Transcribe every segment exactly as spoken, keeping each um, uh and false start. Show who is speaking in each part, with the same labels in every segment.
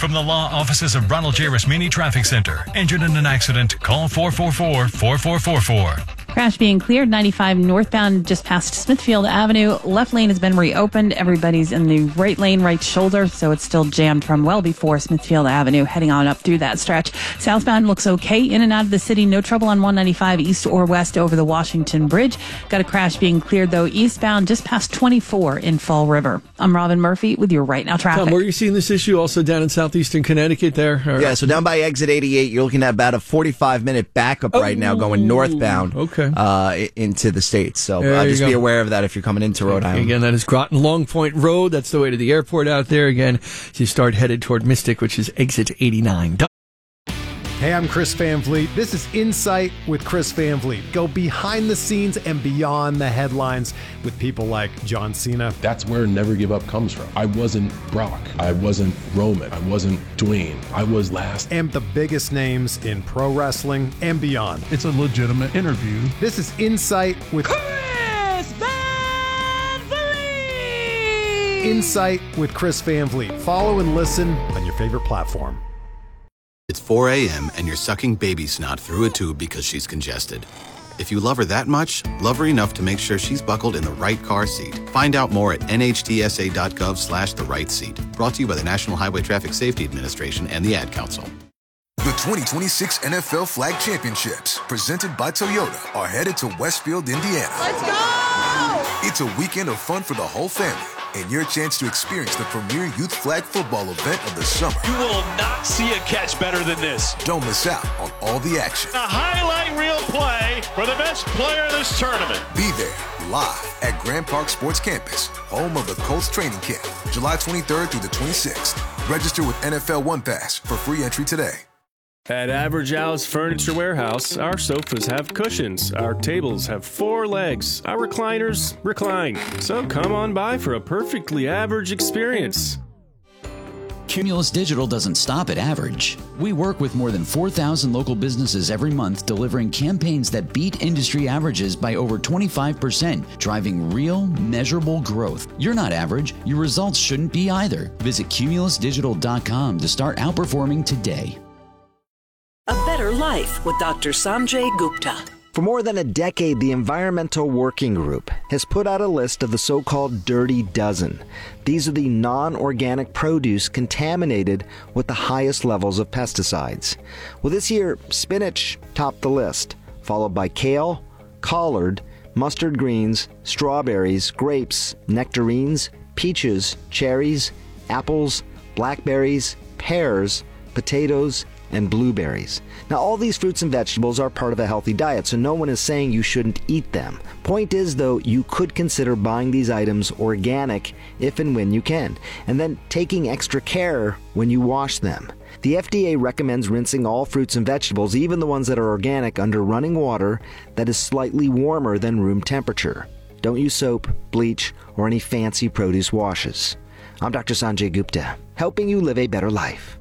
Speaker 1: from the law offices of Ronald J. Rasmini Traffic Center. Injured in an accident? Call four four four, four four four four.
Speaker 2: Crash being cleared, ninety-five northbound just past Smithfield Avenue. Left lane has been reopened. Everybody's in the right lane, right shoulder, so it's still jammed from well before Smithfield Avenue, heading on up through that stretch. Southbound looks okay in and out of the city. No trouble on one ninety-five east or west over the Washington Bridge. Got a crash being cleared, though, eastbound just past twenty-four in Fall River. I'm Robin Murphy with your Right Now traffic.
Speaker 3: Tom, where are you seeing this issue also down in southeastern Connecticut there? Or?
Speaker 4: Yeah, so down by exit eighty-eight, you're looking at about a forty-five minute backup oh, right now going northbound.
Speaker 3: Okay.
Speaker 4: Uh, into the States. So uh, just be aware of that if you're coming into Rhode Island.
Speaker 3: Again, that is Groton Long Point Road. That's the way to the airport out there. Again, as you start headed toward Mystic, which is exit eighty-nine.
Speaker 5: Hey, I'm Chris Van Vliet. This is Insight with Chris Van Vliet. Go behind the scenes and beyond the headlines with people like John Cena.
Speaker 6: That's where Never Give Up comes from. I wasn't Brock. I wasn't Roman. I wasn't Dwayne. I was last.
Speaker 5: And the biggest names in pro wrestling and beyond.
Speaker 7: It's a legitimate interview.
Speaker 5: This is Insight with
Speaker 8: Chris Van Vliet.
Speaker 5: Insight with Chris Van Vliet. Follow and listen on your favorite platform.
Speaker 9: It's four a.m. and you're sucking baby snot through a tube because she's congested. If you love her that much, love her enough to make sure she's buckled in the right car seat. Find out more at nhtsa.gov slash the right seat. Brought to you by the National Highway Traffic Safety Administration and the Ad Council.
Speaker 10: The twenty twenty-six N F L Flag Championships, presented by Toyota, are headed to Westfield, Indiana.
Speaker 8: Let's go!
Speaker 10: It's a weekend of fun for the whole family, and your chance to experience the premier youth flag football event of the summer.
Speaker 11: You will not see a catch better than this.
Speaker 10: Don't miss out on all the action.
Speaker 11: A highlight reel play for the best player of this tournament.
Speaker 10: Be there, live at Grand Park Sports Campus, home of the Colts training camp, July twenty-third through the twenty-sixth. Register with N F L One Pass for free entry today.
Speaker 12: At Average Al's Furniture Warehouse, our sofas have cushions, our tables have four legs, our recliners recline. So come on by for a perfectly average experience.
Speaker 13: Cumulus Digital doesn't stop at average. We work with more than four thousand local businesses every month, delivering campaigns that beat industry averages by over twenty-five percent, driving real, measurable growth. You're not average. Your results shouldn't be either. Visit cumulus digital dot com to start outperforming today.
Speaker 14: A Better Life with Doctor Sanjay Gupta.
Speaker 15: For more than a decade, the Environmental Working Group has put out a list of the so-called Dirty Dozen. These are the non-organic produce contaminated with the highest levels of pesticides. Well, this year, spinach topped the list, followed by kale, collard, mustard greens, strawberries, grapes, nectarines, peaches, cherries, apples, blackberries, pears, potatoes, and blueberries. Now, all these fruits and vegetables are part of a healthy diet, so no one is saying you shouldn't eat them. Point is, though, you could consider buying these items organic if and when you can, and then taking extra care when you wash them. The F D A recommends rinsing all fruits and vegetables, even the ones that are organic, under running water that is slightly warmer than room temperature. Don't use soap, bleach, or any fancy produce washes. I'm Doctor Sanjay Gupta, helping you live a better life.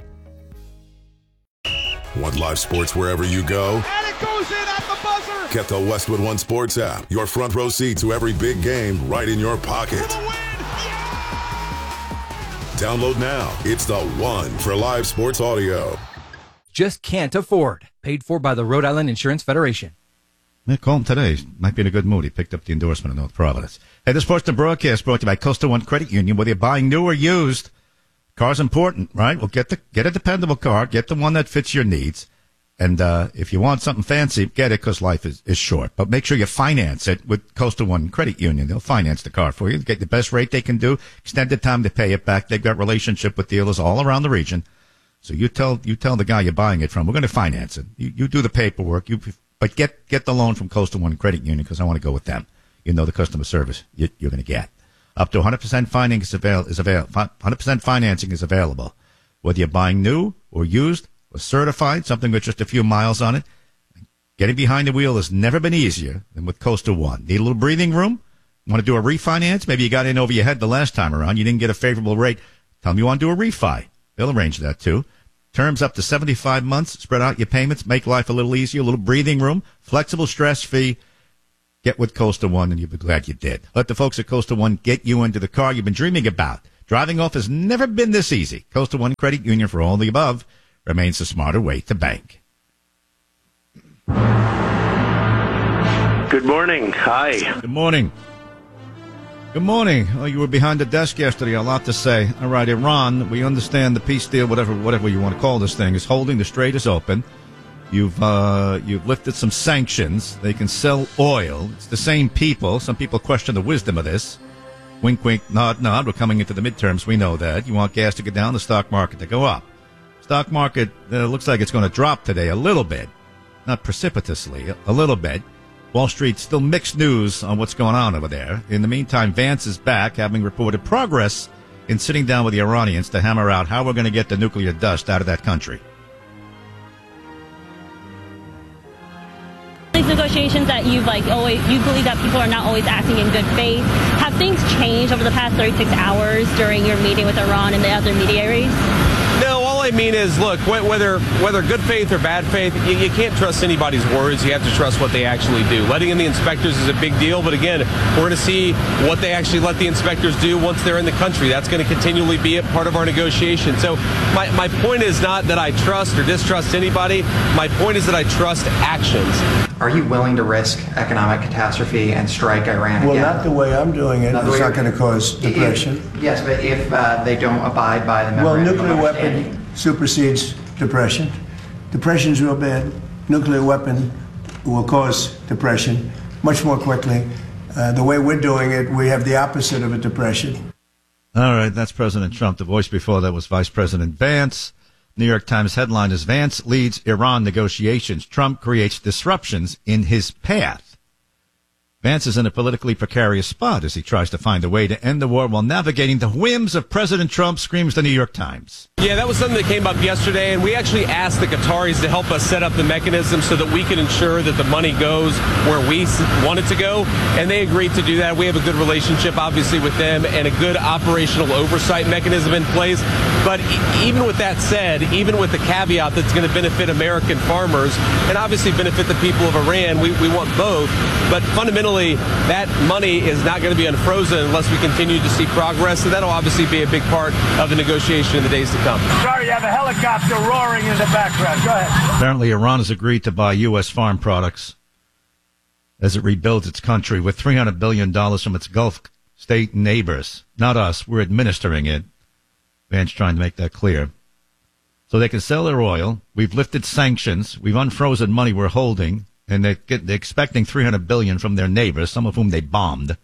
Speaker 16: Want live sports wherever you go?
Speaker 8: And it goes in at the buzzer!
Speaker 16: Get the Westwood One Sports app. Your front row seat to every big game right in your pocket.
Speaker 8: For the win! Yeah!
Speaker 16: Download now. It's the one for live sports audio.
Speaker 17: Just can't afford. Paid for by the Rhode Island Insurance Federation.
Speaker 18: Yeah, call him today. Might be in a good mood. He picked up the endorsement of North Providence. Hey, this portion of broadcast brought to you by Coastal One Credit Union. Whether you're buying new or used, car's important, right? Well, get the get a dependable car. Get the one that fits your needs. And uh if you want something fancy, get it, because life is, is short. But make sure you finance it with Coastal One Credit Union. They'll finance the car for you. Get the best rate they can do. Extended time to pay it back. They've got relationship with dealers all around the region. So you tell you tell the guy you're buying it from, we're going to finance it. You, you do the paperwork. You But get get the loan from Coastal One Credit Union, because I want to go with them. You know the customer service you, you're going to get. Up to one hundred percent financing is, avail- is avail- one hundred percent financing is available. Whether you're buying new or used or certified, something with just a few miles on it, getting behind the wheel has never been easier than with Coastal One. Need a little breathing room? Want to do a refinance? Maybe you got in over your head the last time around. You didn't get a favorable rate. Tell them you want to do a refi. They'll arrange that too. Terms up to seventy-five months. Spread out your payments. Make life a little easier. A little breathing room. Flexible, stress-free. Get with Coastal One, and you'll be glad you did. Let the folks at Coastal One get you into the car you've been dreaming about. Driving off has never been this easy. Coastal One Credit Union, for all the above, remains the smarter way to bank.
Speaker 19: Good morning. Hi.
Speaker 18: Good morning. Good morning. Oh, you were behind the desk yesterday. A lot to say. All right, Iran, we understand the peace deal, whatever whatever you want to call this thing, is holding. The Strait is open. You've uh, you've lifted some sanctions. They can sell oil. It's the same people. Some people question the wisdom of this. Wink, wink, nod, nod. We're coming into the midterms. We know that. You want gas to go down, the stock market to go up. Stock market uh, looks like it's going to drop today a little bit. Not precipitously, a, a little bit. Wall Street still mixed news on what's going on over there. In the meantime, Vance is back, having reported progress in sitting down with the Iranians to hammer out how we're going to get the nuclear dust out of that country.
Speaker 20: These negotiations that you've like always, you believe that people are not always acting in good faith. Have things changed over the past thirty-six hours during your meeting with Iran and the other mediaries?
Speaker 21: No, all I mean is, look, whether whether good faith or bad faith, you, you can't trust anybody's words. You have to trust what they actually do. Letting in the inspectors is a big deal, but again, we're going to see what they actually let the inspectors do once they're in the country. That's going to continually be a part of our negotiation. So my, my point is not that I trust or distrust anybody. My point is that I trust actions.
Speaker 22: Are you willing to risk economic catastrophe and strike Iran
Speaker 23: well,
Speaker 22: again?
Speaker 23: Well, not the way I'm doing it. Not it's not going to cause depression.
Speaker 22: If, yes, but if uh, they don't abide by the
Speaker 23: Well,
Speaker 22: memorandum
Speaker 23: nuclear
Speaker 22: of
Speaker 23: weapon
Speaker 22: understanding.
Speaker 23: supersedes depression. Depression's real bad. Nuclear weapon will cause depression much more quickly. Uh, the way we're doing it, we have the opposite of a depression.
Speaker 18: All right, that's President Trump. The voice before that was Vice President Vance. New York Times headline is Vance leads Iran negotiations. Trump creates disruptions in his path. Vance is in a politically precarious spot as he tries to find a way to end the war while navigating the whims of President Trump, screams the New York Times.
Speaker 21: Yeah, that was something that came up yesterday, and we actually asked the Qataris to help us set up the mechanism so that we can ensure that the money goes where we want it to go, and they agreed to do that. We have a good relationship, obviously, with them and a good operational oversight mechanism in place. But e- even with that said, even with the caveat that's going to benefit American farmers and obviously benefit the people of Iran, we, we want both. But fundamentally, that money is not going to be unfrozen unless we continue to see progress, and that'll obviously be a big part of the negotiation in the days to come.
Speaker 8: Sorry, you have a helicopter roaring in the background. Go ahead.
Speaker 18: Apparently, Iran has agreed to buy U S farm products as it rebuilds its country with three hundred billion dollars from its Gulf state neighbors. Not us. We're administering it. Vance trying to make that clear. So they can sell their oil. We've lifted sanctions. We've unfrozen money we're holding. And they get, they're expecting three hundred billion dollars from their neighbors, some of whom they bombed,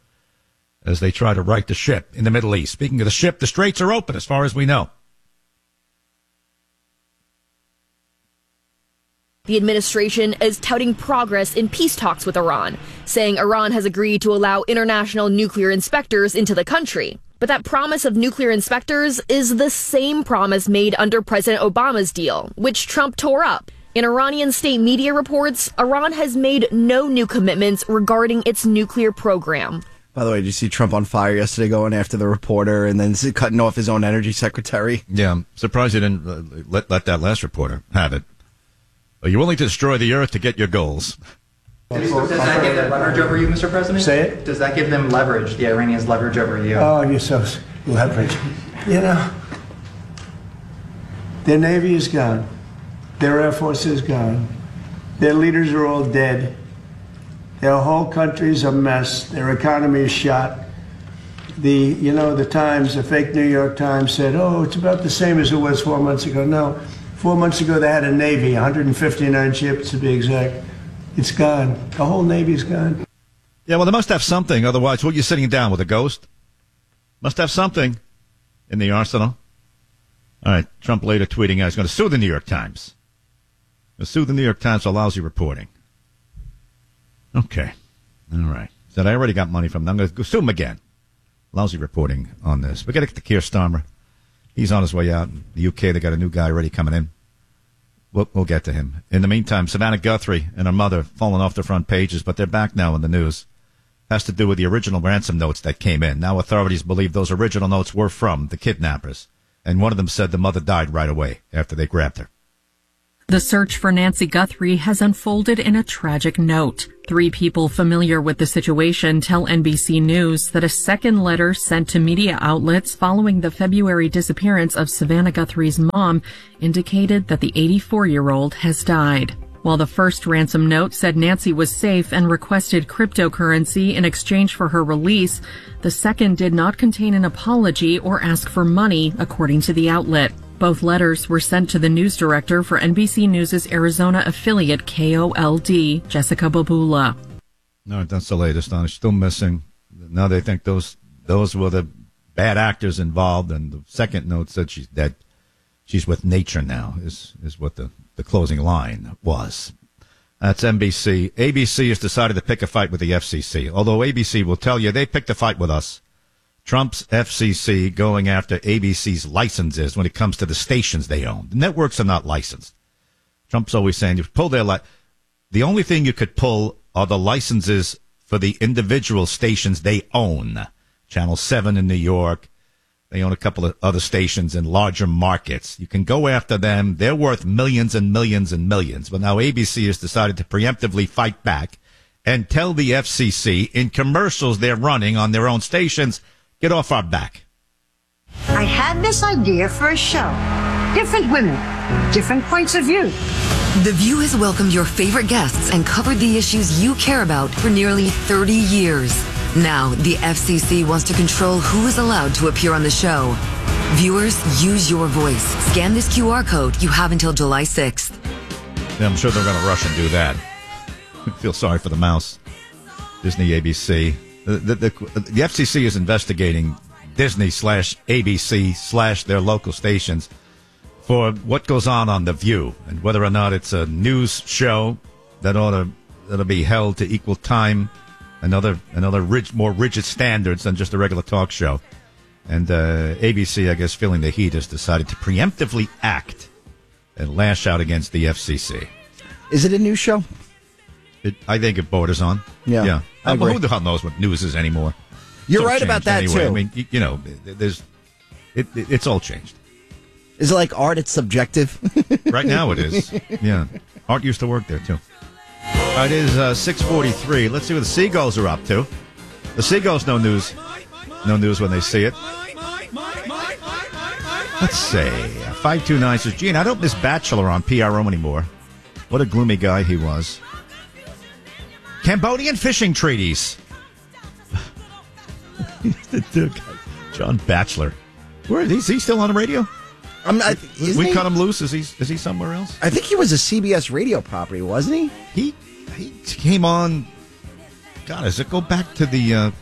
Speaker 18: as they try to right the ship in the Middle East. Speaking of the ship, the straits are open as far as we know.
Speaker 24: The administration is touting progress in peace talks with Iran, saying Iran has agreed to allow international nuclear inspectors into the country. But that promise of nuclear inspectors is the same promise made under President Obama's deal, which Trump tore up. In Iranian state media reports, Iran has made no new commitments regarding its nuclear program.
Speaker 4: By the way, did you see Trump on fire yesterday going after the reporter and then cutting off his own energy secretary?
Speaker 18: Yeah, I'm surprised you didn't uh, let, let that last reporter have it. Are you willing to destroy the earth to get your goals?
Speaker 22: Does that give them leverage over you, Mister President?
Speaker 23: Say it.
Speaker 22: Does that give them leverage, the Iranians leverage over you?
Speaker 23: Oh, you're so leverage. You know, their Navy is gone. Their Air Force is gone. Their leaders are all dead. Their whole country's a mess. Their economy is shot. The, you know, the Times, the fake New York Times said, oh, it's about the same as it was four months ago. No, four months ago they had a Navy, one hundred fifty-nine ships to be exact. It's gone. The whole Navy's gone.
Speaker 18: Yeah, well, they must have something. Otherwise, what are you sitting down with, a ghost? Must have something in the arsenal. All right, Trump later tweeting, he's going to sue the New York Times. He'll sue the New York Times for lousy reporting. Okay. All right. Said I already got money from them. I'm going to go sue him again. Lousy reporting on this. We got to get to Keir Starmer. He's on his way out. In the U K, they got a new guy already coming in. We'll, we'll get to him. In the meantime, Savannah Guthrie and her mother falling off the front pages, but they're back now in the news. Has to do with the original ransom notes that came in. Now authorities believe those original notes were from the kidnappers. And one of them said the mother died right away after they grabbed her.
Speaker 1: The search for Nancy Guthrie has unfolded in a tragic note. Three people familiar with the situation tell N B C News that a second letter sent to media outlets following the February disappearance of Savannah Guthrie's mom indicated that the eighty-four-year-old has died. While the first ransom note said Nancy was safe and requested cryptocurrency in exchange for her release, the second did not contain an apology or ask for money, according to the outlet. Both letters were sent to the news director for N B C News' Arizona affiliate K O L D, Jessica Babula.
Speaker 18: No, that's the latest on it. Still missing. Now they think those those were the bad actors involved, and the second note said she's dead. She's with nature now, is is what the, the closing line was. That's N B C. A B C has decided to pick a fight with the F C C, although A B C will tell you they picked a fight with us. Trump's F C C going after A B C's licenses when it comes to the stations they own. The networks are not licensed. Trump's always saying you pull their li- the only thing you could pull are the licenses for the individual stations they own. Channel seven in New York. They own a couple of other stations in larger markets. You can go after them. They're worth millions and millions and millions. But now A B C has decided to preemptively fight back and tell the F C C in commercials they're running on their own stations, get off our back.
Speaker 2: I had this idea for a show. Different women, different points of view.
Speaker 3: The View has welcomed your favorite guests and covered the issues you care about for nearly thirty years. Now, the F C C wants to control who is allowed to appear on the show. Viewers, use your voice. Scan this Q R code. You have until July sixth.
Speaker 18: Yeah, I'm sure they're going to rush and do that. I feel sorry for the mouse. Disney, A B C. The, the, the, the F C C is investigating Disney slash A B C slash their local stations for what goes on on The View and whether or not it's a news show that ought to that'll be held to equal time, another another rig, more rigid standards than just a regular talk show. And uh, A B C, I guess, feeling the heat, has decided to preemptively act and lash out against the F C C.
Speaker 4: Is it a news show?
Speaker 18: It, I think it borders on.
Speaker 4: Yeah,
Speaker 18: yeah.
Speaker 4: I
Speaker 18: Well,
Speaker 4: agree.
Speaker 18: who the hell knows what news is anymore?
Speaker 4: You're
Speaker 18: It's all
Speaker 4: right about
Speaker 18: changed
Speaker 4: that,
Speaker 18: anyway.
Speaker 4: too.
Speaker 18: I mean, you, you know, there's it, it, it's all changed.
Speaker 4: Is it like art? It's subjective.
Speaker 18: Right now it is. Yeah. Art used to work there, too. Uh, it is uh, six forty-three. Let's see what the Seagulls are up to. The Seagulls, no news. No news when they see it. Let's see. five two nine says, Gene, I don't miss Bachelor on P R O anymore. What a gloomy guy he was. Cambodian fishing treaties. John Batchelor. Where is he? Is he still on the radio?
Speaker 4: I'm not,
Speaker 18: we we cut him loose. Is he? Is he somewhere else?
Speaker 4: I think he was a C B S radio property, wasn't
Speaker 18: He
Speaker 4: he?
Speaker 18: he came on. God, does it go back to the uh,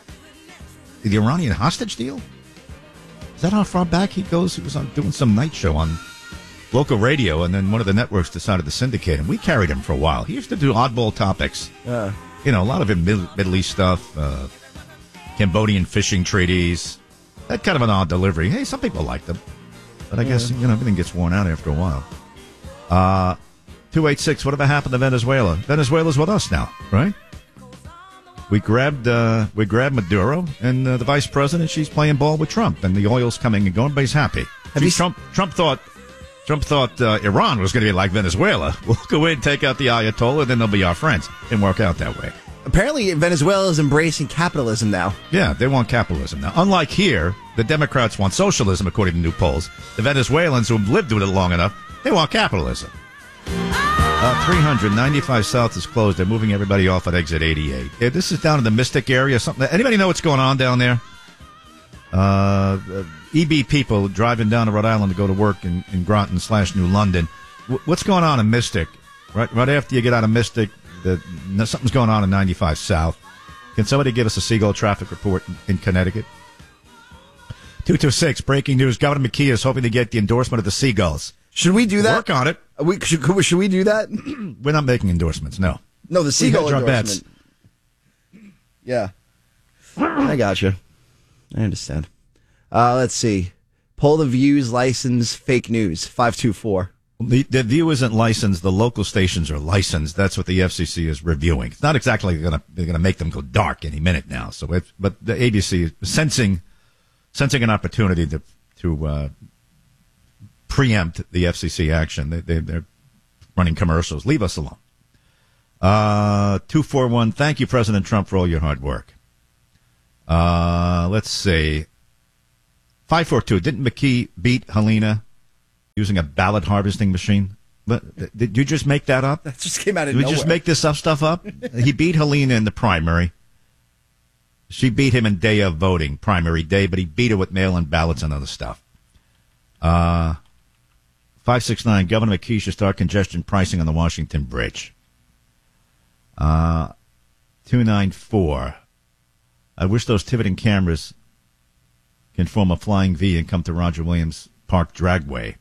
Speaker 18: the Iranian hostage deal? Is that how far back he goes? He was on doing some night show on local radio, and then one of the networks decided to syndicate him. We carried him for a while. He used to do oddball topics.
Speaker 4: Uh,
Speaker 18: You know, a lot of it Middle, Middle East stuff, uh, Cambodian fishing treaties. That kind of an odd delivery. Hey, some people like them. But I guess, you know, everything gets worn out after a while. Uh, two eight six, whatever happened to Venezuela? Venezuela's with us now, right? We grabbed uh, we grabbed Maduro and uh, the vice president. She's playing ball with Trump, and the oil's coming and going. Everybody's happy.
Speaker 4: Have you
Speaker 18: Trump Trump thought Trump thought uh, Iran was going to be like Venezuela. We'll go in, take out the Ayatollah, then they'll be our friends. Didn't work out that way.
Speaker 4: Apparently, Venezuela is embracing capitalism now.
Speaker 18: Yeah, they want capitalism now. Unlike here, the Democrats want socialism, according to new polls. The Venezuelans, who have lived with it long enough, they want capitalism. Uh, three hundred ninety-five South is closed. They're moving everybody off at exit eighty-eight. Yeah, this is down in the Mystic area. Something. Anybody know what's going on down there? Uh, E B people driving down to Rhode Island to go to work in, in Groton slash New London. W- what's going on in Mystic? Right, right after you get out of Mystic, the, something's going on in ninety-five South. Can somebody give us a Seagull traffic report in, in Connecticut? two two six, breaking news. Governor McKee is hoping to get the endorsement of the Seagulls.
Speaker 4: Should we do that?
Speaker 18: Work on it.
Speaker 4: Are we, should, should we do that?
Speaker 18: We're not making endorsements, no.
Speaker 4: No, the Seagull
Speaker 18: We hedge our
Speaker 4: endorsement. Yeah. I gotcha. I understand. Uh, let's see. Pull the Views license fake news, five two four.
Speaker 18: The, the View isn't licensed. The local stations are licensed. That's what the F C C is reviewing. It's not exactly going to they're going to make them go dark any minute now. So, it, but the A B C is sensing sensing an opportunity to to uh, preempt the F C C action. They, they, they're running commercials. Leave us alone. Uh, two four one, thank you, President Trump, for all your hard work. Uh, let's see. five four two, didn't McKee beat Helena using a ballot harvesting machine? But did you just make that up?
Speaker 4: That just came out of
Speaker 18: Did
Speaker 4: nowhere.
Speaker 18: we just make this stuff stuff up? He beat Helena in the primary. She beat him in day of voting, primary day, but he beat her with mail-in ballots and other stuff. Uh, five six nine, Governor McKee should start congestion pricing on the Washington Bridge. Uh, two nine four, I wish those Tiverton cameras can form a flying V and come to Roger Williams Park Dragway.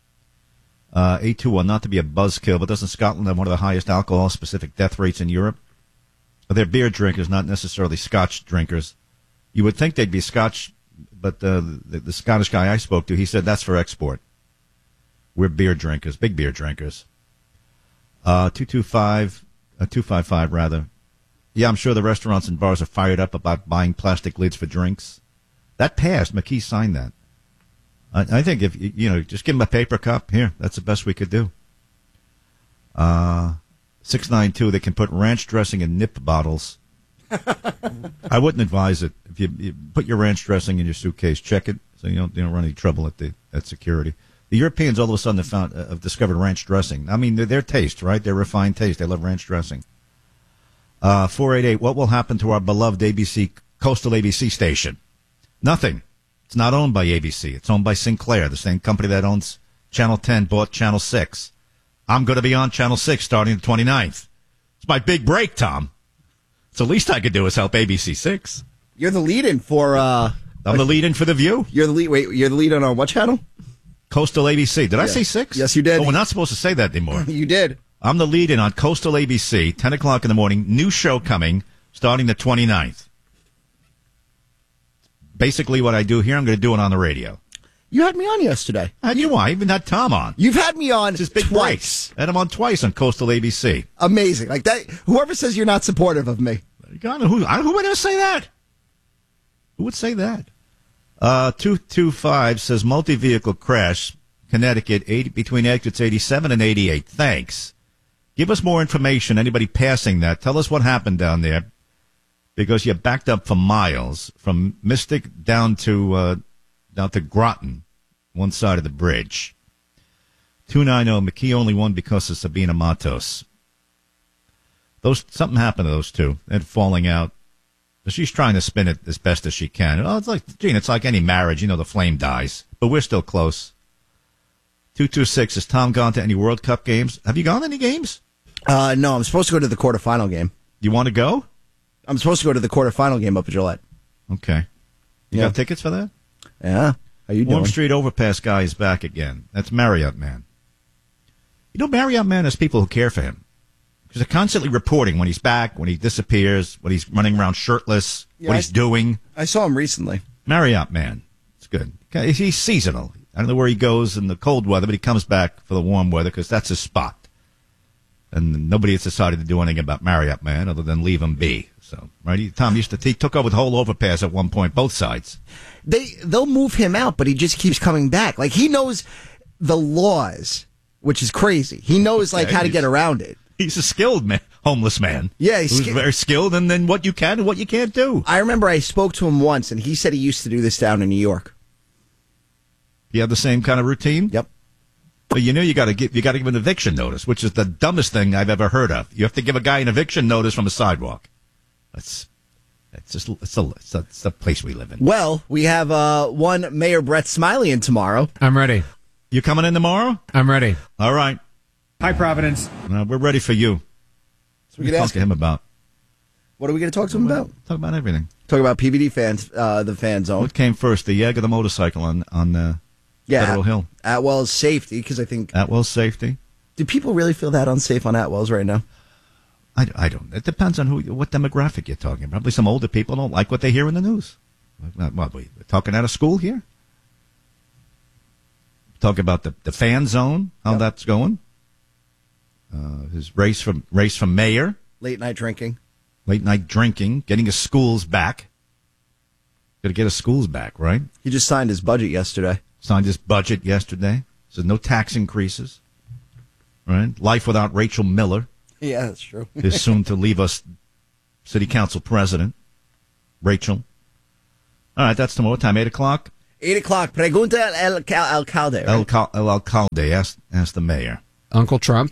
Speaker 18: Uh, eight two one, not to be a buzzkill, but doesn't Scotland have one of the highest alcohol-specific death rates in Europe? They're beer drinkers, not necessarily Scotch drinkers. You would think they'd be Scotch, but uh, the, the Scottish guy I spoke to, he said that's for export. We're beer drinkers, big beer drinkers. Uh, two two five, uh, two five five rather. Yeah, I'm sure the restaurants and bars are fired up about buying plastic lids for drinks. That passed. McKee signed that. I, I think if, you know, just give them a paper cup. Here, that's the best we could do. Uh, six nine two, they can put ranch dressing in nip bottles. I wouldn't advise it. If you, you put your ranch dressing in your suitcase, check it so you don't, you don't run any trouble at the at security. The Europeans all of a sudden have, found, uh, have discovered ranch dressing. I mean, they're their taste, right? Their refined taste. They love ranch dressing. Uh, four eight eight, what will happen to our beloved A B C, Coastal A B C station? Nothing. It's not owned by A B C. It's owned by Sinclair, the same company that owns Channel ten, bought Channel six. I'm going to be on Channel six starting the twenty-ninth. It's my big break, Tom. So the least I could do is help A B C six.
Speaker 4: You're the lead-in for... Uh,
Speaker 18: I'm the lead-in for The View.
Speaker 4: You're the lead. Wait, you're the lead-in on what channel?
Speaker 18: Coastal A B C. Did
Speaker 4: yeah.
Speaker 18: I say six?
Speaker 4: Yes, you did.
Speaker 18: Oh, we're not supposed to say that anymore.
Speaker 4: You did.
Speaker 18: I'm the lead-in on Coastal A B C, ten o'clock in the morning. New show coming, starting the twenty-ninth. Basically what I do here, I'm going to do it on the radio.
Speaker 4: You had me on yesterday.
Speaker 18: How do you want? I even had Tom on.
Speaker 4: You've had me on
Speaker 18: It's big
Speaker 4: twice.
Speaker 18: Breaks. I had him on twice on Coastal A B C.
Speaker 4: Amazing. Like that. Whoever says you're not supportive of me.
Speaker 18: God, who, who would ever say that? Who would say that? Uh, two two five says multi-vehicle crash, Connecticut, eighty, between exits eighty-seven and eighty-eight. Thanks. Give us more information. Anybody passing that? Tell us what happened down there. Because you backed up for miles from Mystic down to uh, down to Groton, one side of the bridge. two ninety, McKee only won because of Sabina Matos. Those something happened to those two. They're falling out. She's trying to spin it as best as she can. Oh, it's like, Gene, it's like any marriage. You know, the flame dies. But we're still close. two two six, has Tom gone to any World Cup games? Have you gone to any games?
Speaker 4: Uh, no, I'm supposed to go to the quarterfinal game.
Speaker 18: You want to go?
Speaker 4: I'm supposed to go to the quarterfinal game up at Gillette.
Speaker 18: Okay. You
Speaker 4: yeah.
Speaker 18: got tickets for that?
Speaker 4: Yeah. How you doing?
Speaker 18: Warm Street Overpass guy is back again. That's Marriott Man. You know, Marriott Man has people who care for him. Because they're constantly reporting when he's back, when he disappears, when he's running around shirtless,
Speaker 4: yeah,
Speaker 18: what he's
Speaker 4: I,
Speaker 18: doing.
Speaker 4: I saw him recently.
Speaker 18: Marriott Man. It's good. He's seasonal. I don't know where he goes in the cold weather, but he comes back for the warm weather because that's his spot. And nobody has decided to do anything about Marriott Man other than leave him be. So, right? He, Tom used to, he took over the whole overpass at one point, both sides.
Speaker 4: They, they'll move him out, but he just keeps coming back. Like, he knows the laws, which is crazy. He knows, like,
Speaker 18: okay,
Speaker 4: how to get around it.
Speaker 18: He's a skilled man, homeless man.
Speaker 4: Yeah, he's
Speaker 18: who's
Speaker 4: sk-
Speaker 18: very skilled, and then what you can and what you can't do.
Speaker 4: I remember I spoke to him once, and he said he used to do this down in New York.
Speaker 18: You have the same kind of routine?
Speaker 4: Yep.
Speaker 18: But you know you got to give you got to give an eviction notice, which is the dumbest thing I've ever heard of. You have to give a guy an eviction notice from a sidewalk. That's it's just it's the it's the, it's the place we live in.
Speaker 4: Well, we have uh, one Mayor Brett Smiley in tomorrow.
Speaker 5: I'm ready.
Speaker 18: You coming in tomorrow?
Speaker 5: I'm ready.
Speaker 18: All right.
Speaker 5: Hi, Providence.
Speaker 18: Uh, we're ready for you.
Speaker 4: So we can ask
Speaker 18: talk to him about.
Speaker 4: What are we going to talk to him about?
Speaker 18: Talk about everything.
Speaker 4: Talk about P V D fans, uh, the fan zone.
Speaker 18: What came first, the egg or the motorcycle on on uh,
Speaker 4: yeah,
Speaker 18: Federal
Speaker 4: At,
Speaker 18: Hill?
Speaker 4: Atwell's safety, because I think
Speaker 18: Atwell's safety.
Speaker 4: Do people really feel that unsafe on Atwell's right now?
Speaker 18: I, I don't. It depends on who, what demographic you're talking about. Probably some older people don't like what they hear in the news. What, what we talking out of school here? Talk about the, the fan zone, how yep. that's going. Uh, his race from race from mayor.
Speaker 4: Late night drinking.
Speaker 18: Late night drinking. Getting his schools back. Got to get his schools back, right?
Speaker 4: He just signed his budget yesterday.
Speaker 18: Signed his budget yesterday. Says no tax increases. right? Life without Rachel Miller.
Speaker 4: Yeah, that's true.
Speaker 18: Is soon to leave us city council president, Rachel. All right, that's tomorrow. What time? eight o'clock?
Speaker 4: eight o'clock. Pregunta el alcalde. Right?
Speaker 18: El, Cal- el alcalde. Ask, ask the mayor.
Speaker 5: Uncle Trump.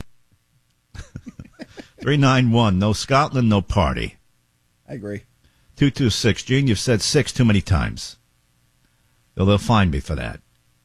Speaker 18: three nine one. No Scotland, no party.
Speaker 4: I agree.
Speaker 18: two two six. Gene, you've said six too many times. They'll, they'll find me for that.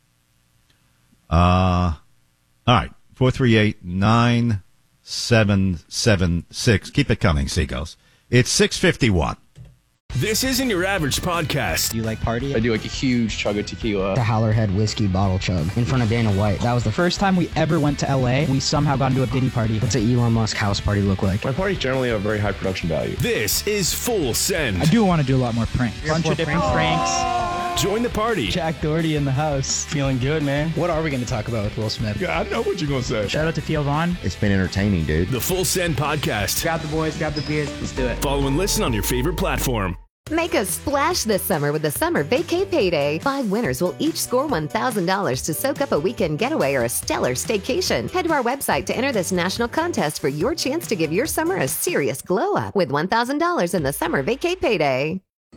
Speaker 18: Uh, all right. four three eight, nine seven seven six. Keep it coming, Seagulls. It's six fifty-one.
Speaker 12: This isn't your average podcast.
Speaker 6: You like party?
Speaker 7: I do like a huge chug of tequila.
Speaker 6: The Howlerhead whiskey bottle chug in front of Dana White. That was the first time we ever went to L A. We somehow got into a Diddy party. What's an Elon Musk house party look like?
Speaker 7: My parties generally have very high production value.
Speaker 12: This is Full Send.
Speaker 6: I do want to do a lot more pranks. A bunch of different pranks.
Speaker 12: Join the party.
Speaker 6: Jack Doherty in the house. Feeling good, man. What are we going to talk about with Will Smith?
Speaker 7: Yeah, I know what you're going to say.
Speaker 6: Shout out to Theo Vaughn.
Speaker 19: It's been entertaining, dude.
Speaker 12: The Full Send Podcast.
Speaker 6: Grab the boys, grab the beers. Let's do it.
Speaker 12: Follow and listen on your favorite platform.
Speaker 25: Make a splash this summer with the Summer Vacay Payday. Five winners will each score one thousand dollars to soak up a weekend getaway or a stellar staycation. Head to our website to enter this national contest for your chance to give your summer a serious glow up with one thousand dollars in the Summer Vacay Payday.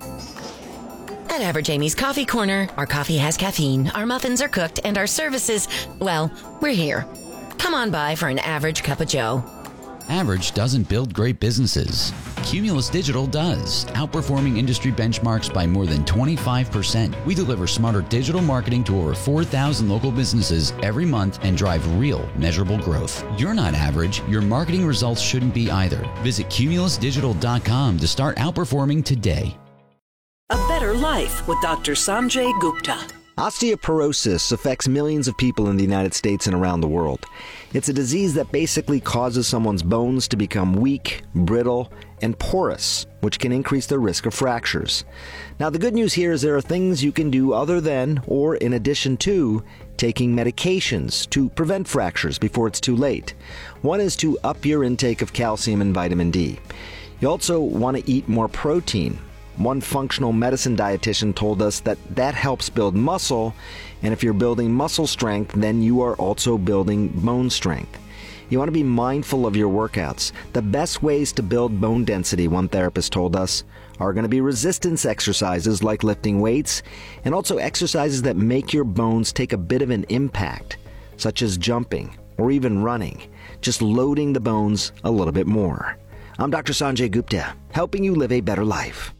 Speaker 26: At Average Amy's Coffee Corner, our coffee has caffeine, our muffins are cooked, and our services, well, we're here. Come on by for an average cup of joe.
Speaker 13: Average doesn't build great businesses. Cumulus Digital does, outperforming industry benchmarks by more than twenty-five percent. We deliver smarter digital marketing to over four thousand local businesses every month and drive real, measurable growth. You're not average. Your marketing results shouldn't be either. Visit cumulus digital dot com to start outperforming today.
Speaker 14: A Better Life with Doctor Sanjay Gupta.
Speaker 15: Osteoporosis affects millions of people in the United States and around the world. It's a disease that basically causes someone's bones to become weak, brittle, and porous, which can increase their risk of fractures. Now, the good news here is there are things you can do other than, or in addition to, taking medications to prevent fractures before it's too late. One is to up your intake of calcium and vitamin D. You also want to eat more protein. One functional medicine dietitian told us that that helps build muscle, and if you're building muscle strength, then you are also building bone strength. You want to be mindful of your workouts. The best ways to build bone density, one therapist told us, are going to be resistance exercises like lifting weights, and also exercises that make your bones take a bit of an impact, such as jumping or even running, just loading the bones a little bit more. I'm Doctor Sanjay Gupta, helping you live a better life.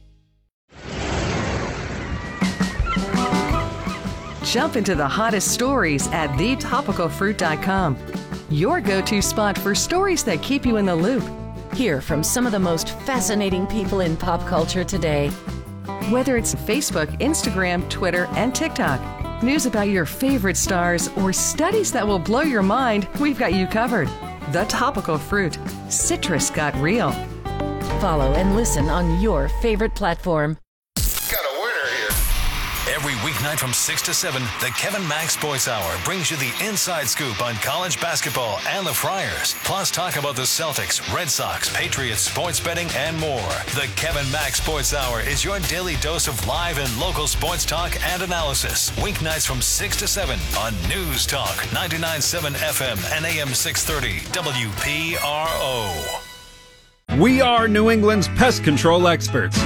Speaker 27: Jump into the hottest stories at the topical fruit dot com. Your go-to spot for stories that keep you in the loop.
Speaker 26: Hear from some of the most fascinating people in pop culture today.
Speaker 27: Whether it's Facebook, Instagram, Twitter, and TikTok, news about your favorite stars, or studies that will blow your mind, we've got you covered. The Topical Fruit. Citrus got real.
Speaker 26: Follow and listen on your favorite platform.
Speaker 28: Every weeknight from six to seven, the Kevin Mack Sports Hour brings you the inside scoop on college basketball and the Friars. Plus, talk about the Celtics, Red Sox, Patriots, sports betting, and more. The Kevin Mack Sports Hour is your daily dose of live and local sports talk and analysis. Weeknights from six to seven on News Talk ninety-nine point seven F M and A M six thirty W P R O.
Speaker 29: We are New England's pest control experts.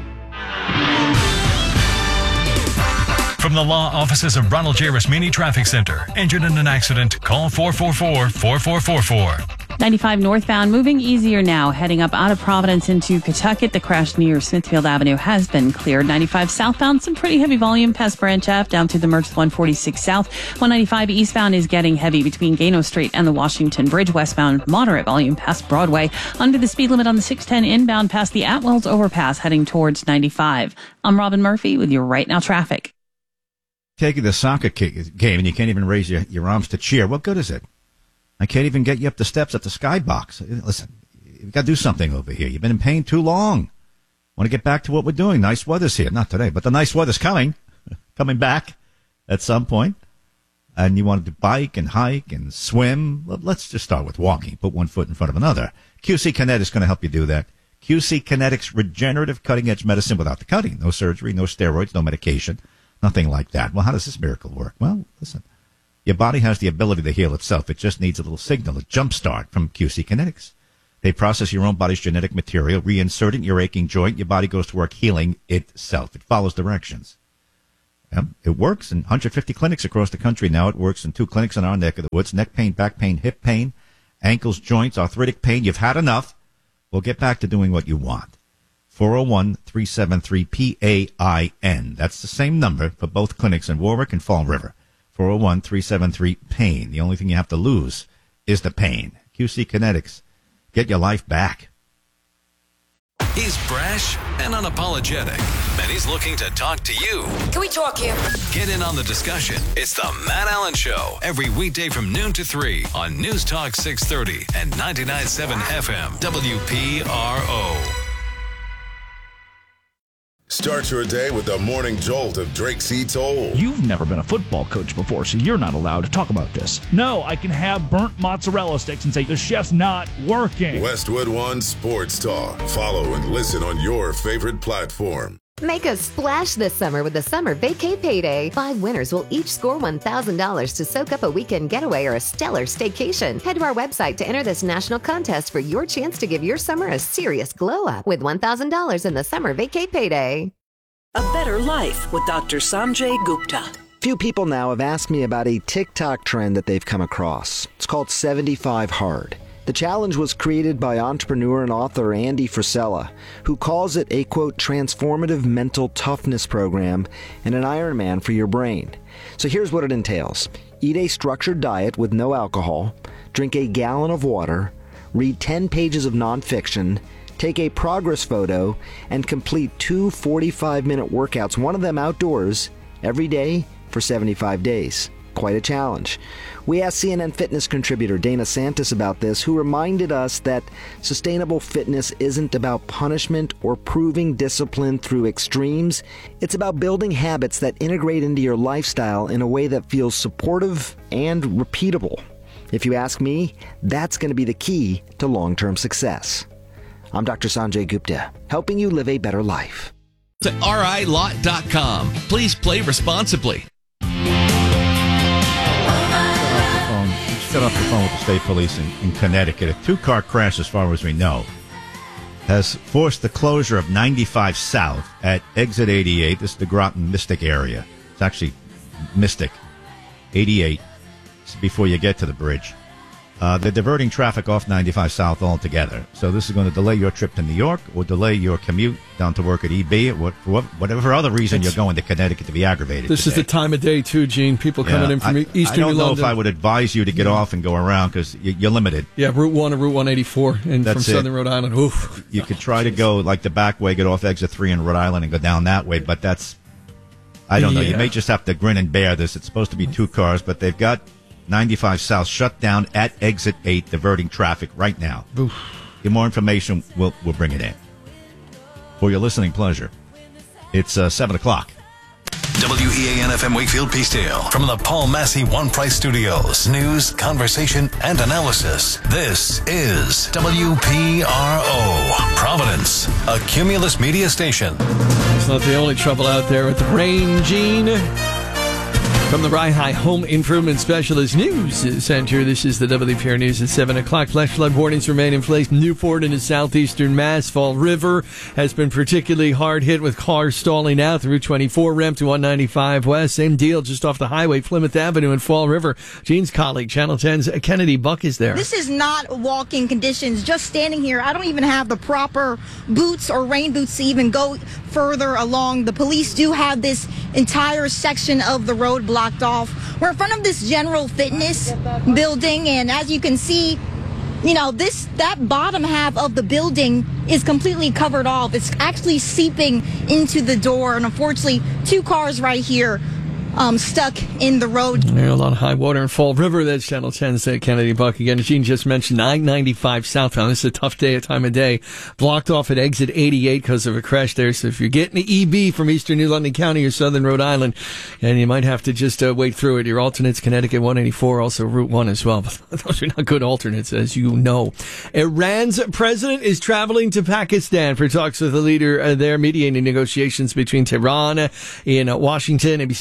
Speaker 30: From the law offices of Ronald J. Rasmini Traffic Center. Injured in an accident? Call four four four, four four four four.
Speaker 1: ninety-five northbound, moving easier now, heading up out of Providence into Pawtucket. The crash near Smithfield Avenue has been cleared. ninety-five southbound, some pretty heavy volume past Branch Ave down to the Mertz one forty-six South. one ninety-five eastbound is getting heavy between Gano Street and the Washington Bridge. Westbound, moderate volume past Broadway. Under the speed limit on the six ten inbound past the Atwells overpass heading towards ninety-five. I'm Robin Murphy with your Right Now traffic.
Speaker 18: Taking the soccer game and you can't even raise your, your arms to cheer. What good is it? I can't even get you up the steps at the skybox. Listen, you've got to do something over here. You've been in pain too long. Want to get back to what we're doing. Nice weather's here. Not today, but the nice weather's coming. Coming back at some point. And you wanted to bike and hike and swim. Well, let's just start with walking. Put one foot in front of another. Q C Kinetics is going to help you do that. Q C Kinetics regenerative cutting-edge medicine without the cutting. No surgery, no steroids, no medication. Nothing like that. Well, how does this miracle work? Well, listen. Your body has the ability to heal itself. It just needs a little signal, a jump start from Q C Kinetics. They process your own body's genetic material, reinsert it in your aching joint. Your body goes to work healing itself. It follows directions. Yep, it works in one hundred fifty clinics across the country now. It works in two clinics in our neck of the woods. Neck pain, back pain, hip pain, ankles, joints, arthritic pain. You've had enough. We'll get back to doing what you want. four oh one, three seven three, P A I N. That's the same number for both clinics in Warwick and Fall River. four oh one, three seven three, PAIN. The only thing you have to lose is the pain. Q C Kinetics. Get your life back.
Speaker 28: He's brash and unapologetic, and he's looking to talk to you.
Speaker 26: Can we talk here?
Speaker 28: Get in on the discussion. It's the Matt Allen Show, every weekday from noon to three on News Talk six thirty and ninety-nine point seven F M, W P R O.
Speaker 5: Start your day with the morning jolt of Drake C. Toll.
Speaker 8: You've never been a football coach before, so you're not allowed to talk about this. No, I can have burnt mozzarella sticks and say, the chef's not working.
Speaker 5: Westwood One Sports Talk. Follow and listen on your favorite platform.
Speaker 25: Make a splash this summer with the Summer Vacay Payday. Five winners will each score one thousand dollars to soak up a weekend getaway or a stellar staycation. Head to our website to enter this national contest for your chance to give your summer a serious glow-up with one thousand dollars in the Summer Vacay Payday.
Speaker 14: A Better Life with Doctor Sanjay Gupta.
Speaker 15: Few people now have asked me about a TikTok trend that they've come across. It's called seventy-five hard. The challenge was created by entrepreneur and author Andy Frisella, who calls it a, quote, transformative mental toughness program and an Ironman for your brain. So here's what it entails. Eat a structured diet with no alcohol, drink a gallon of water, read ten pages of nonfiction, take a progress photo, and complete two forty-five minute workouts, one of them outdoors, every day for seventy-five days. Quite a challenge. We asked C N N Fitness contributor Dana Santis about this, who reminded us that sustainable fitness isn't about punishment or proving discipline through extremes. It's about building habits that integrate into your lifestyle in a way that feels supportive and repeatable. If you ask me, that's going to be the key to long-term success. I'm Doctor Sanjay Gupta, helping you live a better life.
Speaker 9: To R I lot dot com. Please play responsibly.
Speaker 18: Got off the phone with the state police in, in Connecticut. A two-car crash, as far as we know, has forced the closure of ninety-five South at exit eighty-eight. This is the Groton Mystic area. It's actually Mystic. eighty-eight. It's before you get to the bridge. Uh, they're diverting traffic off ninety-five South altogether. So this is going to delay your trip to New York or delay your commute down to work at E B, or for what, whatever other reason it's, you're going to Connecticut to be aggravated.
Speaker 10: This
Speaker 18: today.
Speaker 10: is the time of day, too, Gene. People coming
Speaker 18: yeah,
Speaker 10: in from
Speaker 18: I,
Speaker 10: Eastern New London.
Speaker 18: I don't know London. if I would advise you to get yeah. off and go around because you're limited.
Speaker 10: Yeah, Route one or Route one eighty-four and
Speaker 18: That's
Speaker 10: from
Speaker 18: it.
Speaker 10: Southern Rhode Island. Oof.
Speaker 18: You could try to go like the back way, get off exit three in Rhode Island and go down that way, but that's, I don't know.
Speaker 10: Yeah.
Speaker 18: You may just have to grin and bear this. It's supposed to be two cars, but they've got ninety-five South shut down at exit eight, diverting traffic right now.
Speaker 10: Oof.
Speaker 18: Get more information, we'll, we'll bring it in. For your listening pleasure, it's uh, seven o'clock.
Speaker 28: W E A N F M Wakefield Peacedale from the Paul Massey One Price Studios. News, conversation, and analysis. This is W P R O, Providence, a Cumulus media station.
Speaker 10: It's not the only trouble out there with the rain, Gene. From the Rye High Home Improvement Specialist News Center, this is the W P R News at seven o'clock. Flash flood warnings remain in place. Newport into southeastern Mass. Fall River has been particularly hard hit with cars stalling out through twenty-four ramp to one ninety-five west. Same deal just off the highway, Plymouth Avenue in Fall River. Gene's colleague, Channel ten's Kennedy Buck is there.
Speaker 11: This is not walking conditions. Just standing here, I don't even have the proper boots or rain boots to even go further along. The police do have this entire section of the road blocked off. We're in front of this General Fitness building, and as you can see, you know, this that bottom half of the building is completely covered off. It's actually seeping into the door, and unfortunately, two cars right here Um, stuck in the road.
Speaker 10: There's a lot of high water in Fall River. That's Channel ten's Kennedy Buck again. Gene just mentioned I ninety-five southbound. This is a tough day, a time of day. Blocked off at exit eighty-eight because of a crash there. So if you're getting to E B from Eastern New London County or Southern Rhode Island, and you might have to just uh, wait through it. Your alternates, Connecticut one eighty-four, also Route one as well. But those are not good alternates, as you know. Iran's president is traveling to Pakistan for talks with the leader uh, there, mediating negotiations between Tehran and uh, Washington. A B C's Karen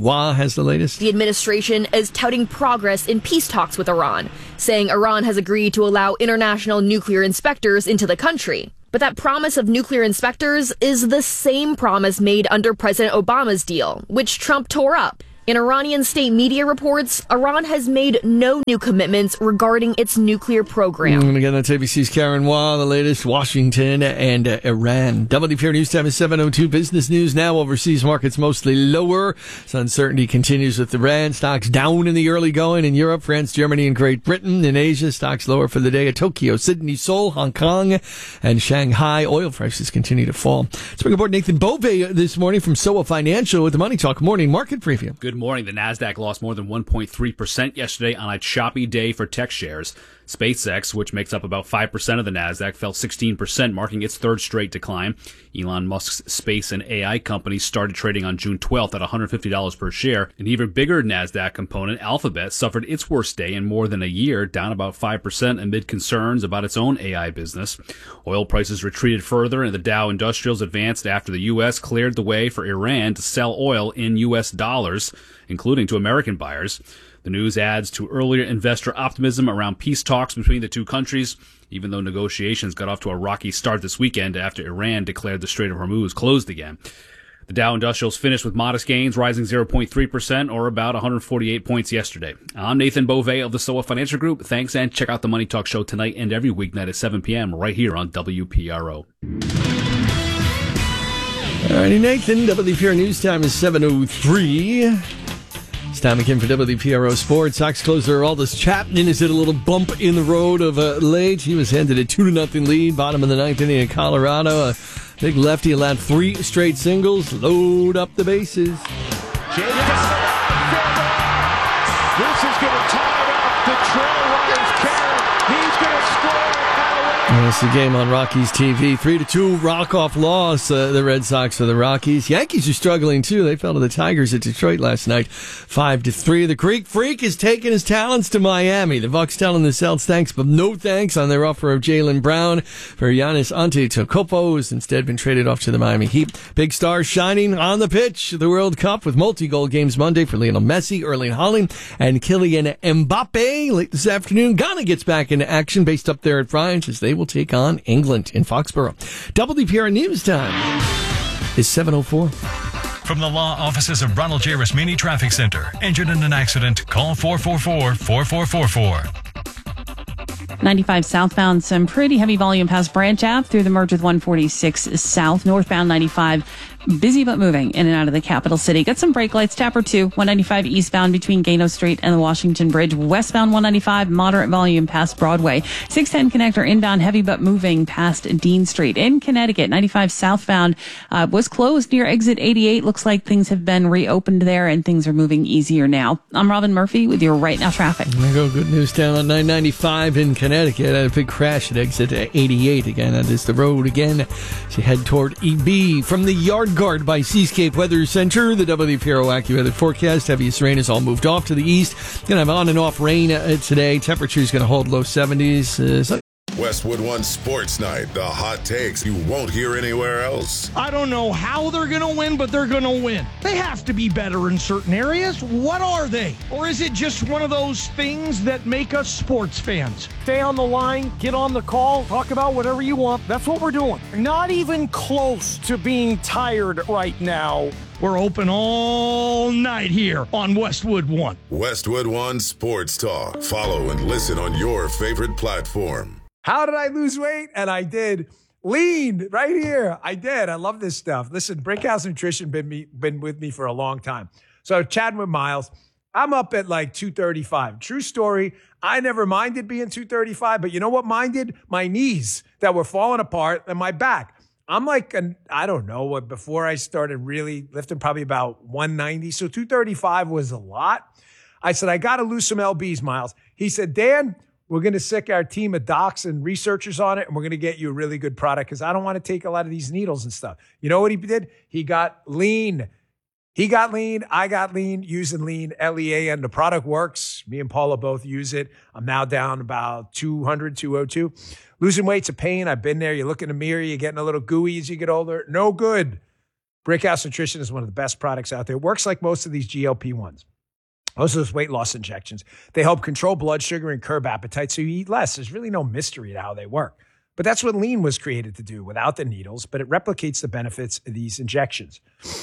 Speaker 10: Wah has the latest.
Speaker 2: The administration is touting progress in peace talks with Iran, saying Iran has agreed to allow international nuclear inspectors into the country. But that promise of nuclear inspectors is the same promise made under President Obama's deal, which Trump tore up. In Iranian state media reports, Iran has made no new commitments regarding its nuclear program.
Speaker 10: Mm, again, that's A B C's Karen Wah, the latest, Washington and uh, Iran. W P R News Time is seven oh two. Business news now. Overseas markets mostly lower. So uncertainty continues with Iran. Stocks down in the early going in Europe, France, Germany, and Great Britain. In Asia, stocks lower for the day at Tokyo, Sydney, Seoul, Hong Kong, and Shanghai. Oil prices continue to fall. Let's bring aboard Nathan Bove this morning from S O A Financial with the Money Talk Morning Market Preview.
Speaker 3: Good morning. The Nasdaq lost more than one point three percent yesterday on a choppy day for tech shares. SpaceX, which makes up about five percent of the Nasdaq, fell sixteen percent, marking its third straight decline. Elon Musk's space and A I company started trading on June twelfth at one hundred fifty dollars per share. An even bigger Nasdaq component, Alphabet, suffered its worst day in more than a year, down about five percent amid concerns about its own A I business. Oil prices retreated further, and the Dow Industrials advanced after the U S cleared the way for Iran to sell oil in U S dollars, including to American buyers. The news adds to earlier investor optimism around peace talks between the two countries, even though negotiations got off to a rocky start this weekend after Iran declared the Strait of Hormuz closed again. The Dow Industrials finished with modest gains, rising zero point three percent or about one hundred forty-eight points yesterday. I'm Nathan Bove of the S O A Financial Group. Thanks, and check out the Money Talk Show tonight and every weeknight at seven p.m. right here on W P R O.
Speaker 10: All righty, Nathan. W P R News Time is seven oh three. It's time again for W P R O Sports. Sox closer Aroldis Chapman has hit a little bump in the road of uh, late. He was handed a two to nothing lead, bottom of the ninth inning in Colorado. A big lefty allowed three straight singles. Load up the bases.
Speaker 16: This is going to tie up the trail runners' carry. He's going to score.
Speaker 10: And it's the game on Rockies T V. Three to two walk-off loss, uh, the Red Sox for the Rockies. Yankees are struggling, too. They fell to the Tigers at Detroit last night, five to three. The Greek Freak is taking his talents to Miami. The Bucks telling the Celts thanks, but no thanks on their offer of Jaylen Brown for Giannis Antetokounmpo, who's instead been traded off to the Miami Heat. Big stars shining on the pitch. The World Cup with multi-goal games Monday for Lionel Messi, Erling Haaland, and Kylian Mbappe. Late this afternoon, Ghana gets back into action based up there at France as they will take on England in Foxborough. W P R News Time is seven oh four.
Speaker 30: From the law offices of Ronald J. Rasmini Traffic Center. Injured in an accident? Call four four four, four four four four.
Speaker 17: ninety-five southbound, some pretty heavy volume past Branch Ave through the merge with one forty-six south. Northbound ninety-five, busy but moving in and out of the capital city. Got some brake lights. Tapper two, one ninety-five eastbound between Gano Street and the Washington Bridge. Westbound one ninety-five, moderate volume past Broadway. six ten connector inbound, heavy but moving past Dean Street. In Connecticut, ninety-five southbound uh, was closed near exit eighty-eight. Looks like things have been reopened there and things are moving easier now. I'm Robin Murphy with your Right Now traffic.
Speaker 10: There you go. Good news down on nine ninety-five in Connecticut. Had a big crash at exit eighty-eight again. That is the road again as you head toward E B. From the Yard Guard by Seascape Weather Center, the W P R O AccuWeather forecast. Heaviest rain has all moved off to the east. Going to have on and off rain uh, today. Temperature's going to hold low seventies. Uh, so-
Speaker 5: Westwood One Sports Night. The hot takes you won't hear anywhere else.
Speaker 19: I don't know how they're going to win, but they're going to win. They have to be better in certain areas. What are they? Or is it just one of those things that make us sports fans? Stay on the line, get on the call, talk about whatever you want. That's what we're doing. Not even close to being tired right now. We're open all night here on Westwood One.
Speaker 5: Westwood One Sports Talk. Follow and listen on your favorite platform.
Speaker 20: How did I lose weight? And I did. Lean right here. I did. I love this stuff. Listen, Brinkhouse Nutrition been me been with me for a long time. So chatting with Miles, I'm up at like two thirty-five. True story. I never minded being two thirty-five, but you know what minded? My knees that were falling apart and my back. I'm like, an, I don't know what, before I started really lifting, probably about one ninety. So two thirty-five was a lot. I said, I got to lose some L Bs, Miles. He said, Dan, we're going to sick our team of docs and researchers on it, and we're going to get you a really good product because I don't want to take a lot of these needles and stuff. You know what he did? He got lean. He got lean. I got lean using lean, L E A N. The product works. Me and Paula both use it. I'm now down about two hundred, two oh two. Losing weight's a pain. I've been there. You look in the mirror. You're getting a little gooey as you get older. No good. Brickhouse Nutrition is one of the best products out there. It works like most of these G L P ones. Most of those weight loss injections. They help control blood sugar and curb appetite so you eat less. There's really no mystery to how they work. But that's what Lean was created to do without the needles, but it replicates the benefits of these injections.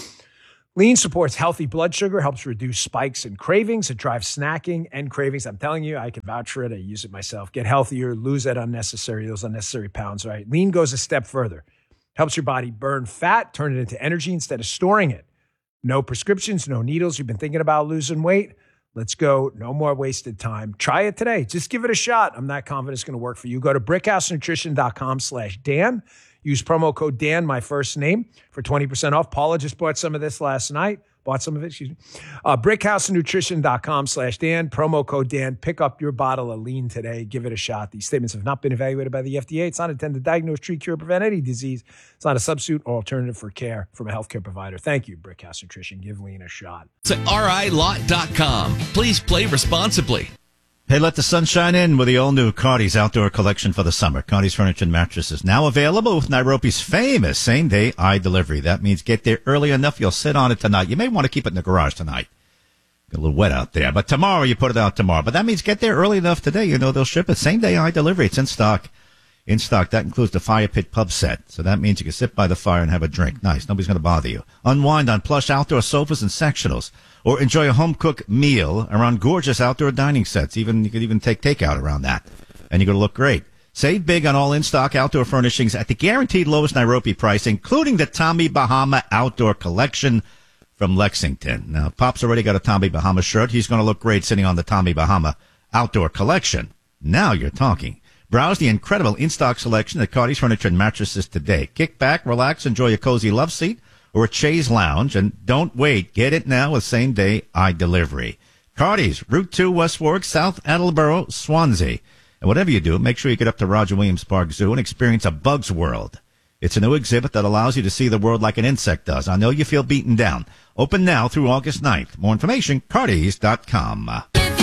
Speaker 20: Lean supports healthy blood sugar, helps reduce spikes and cravings. It drives snacking and cravings. I'm telling you, I can vouch for it. I use it myself. Get healthier, lose that unnecessary, those unnecessary pounds, right? Lean goes a step further. Helps your body burn fat, turn it into energy instead of storing it. No prescriptions, no needles. You've been thinking about losing weight? Let's go. No more wasted time. Try it today. Just give it a shot. I'm not confident it's going to work for you. Go to brickhousenutrition.com slash Dan. Use promo code Dan, my first name, for twenty percent off. Paula just bought some of this last night. Bought some of it, excuse me. Uh, brickhousenutrition.com slash Dan. Promo code Dan. Pick up your bottle of Lean today. Give it a shot. These statements have not been evaluated by the F D A. It's not intended to diagnose, treat, cure, prevent any disease. It's not a substitute or alternative for care from a healthcare provider. Thank you, Brickhouse Nutrition. Give Lean a shot.
Speaker 9: To R I lot dot com. Please play responsibly.
Speaker 18: Hey, let the sun shine in with the all-new Cardi's Outdoor Collection for the summer. Cardi's Furniture and Mattresses now available with Nairobi's famous same-day eye delivery. That means get there early enough, you'll sit on it tonight. You may want to keep it in the garage tonight. Get a little wet out there. But tomorrow, you put it out tomorrow. But that means get there early enough today. You know they'll ship it. Same-day eye delivery. It's in stock. In stock. That includes the Fire Pit Pub set. So that means you can sit by the fire and have a drink. Nice. Nobody's going to bother you. Unwind on plush outdoor sofas and sectionals. Or enjoy a home-cooked meal around gorgeous outdoor dining sets. Even you could even take takeout around that. And you're going to look great. Save big on all in-stock outdoor furnishings at the guaranteed lowest Nairobi price, including the Tommy Bahama Outdoor Collection from Lexington. Now, Pop's already got a Tommy Bahama shirt. He's going to look great sitting on the Tommy Bahama Outdoor Collection. Now you're talking. Browse the incredible in-stock selection at Cardi's Furniture and Mattresses today. Kick back, relax, enjoy a cozy love seat or a chaise lounge, and don't wait. Get it now with same-day eye delivery. Cardi's, Route two, West Warwick, South Attleboro, Swansea. And whatever you do, make sure you get up to Roger Williams Park Zoo and experience a bug's world. It's a new exhibit that allows you to see the world like an insect does. I know you feel beaten down. Open now through August ninth. More information, cardis dot com.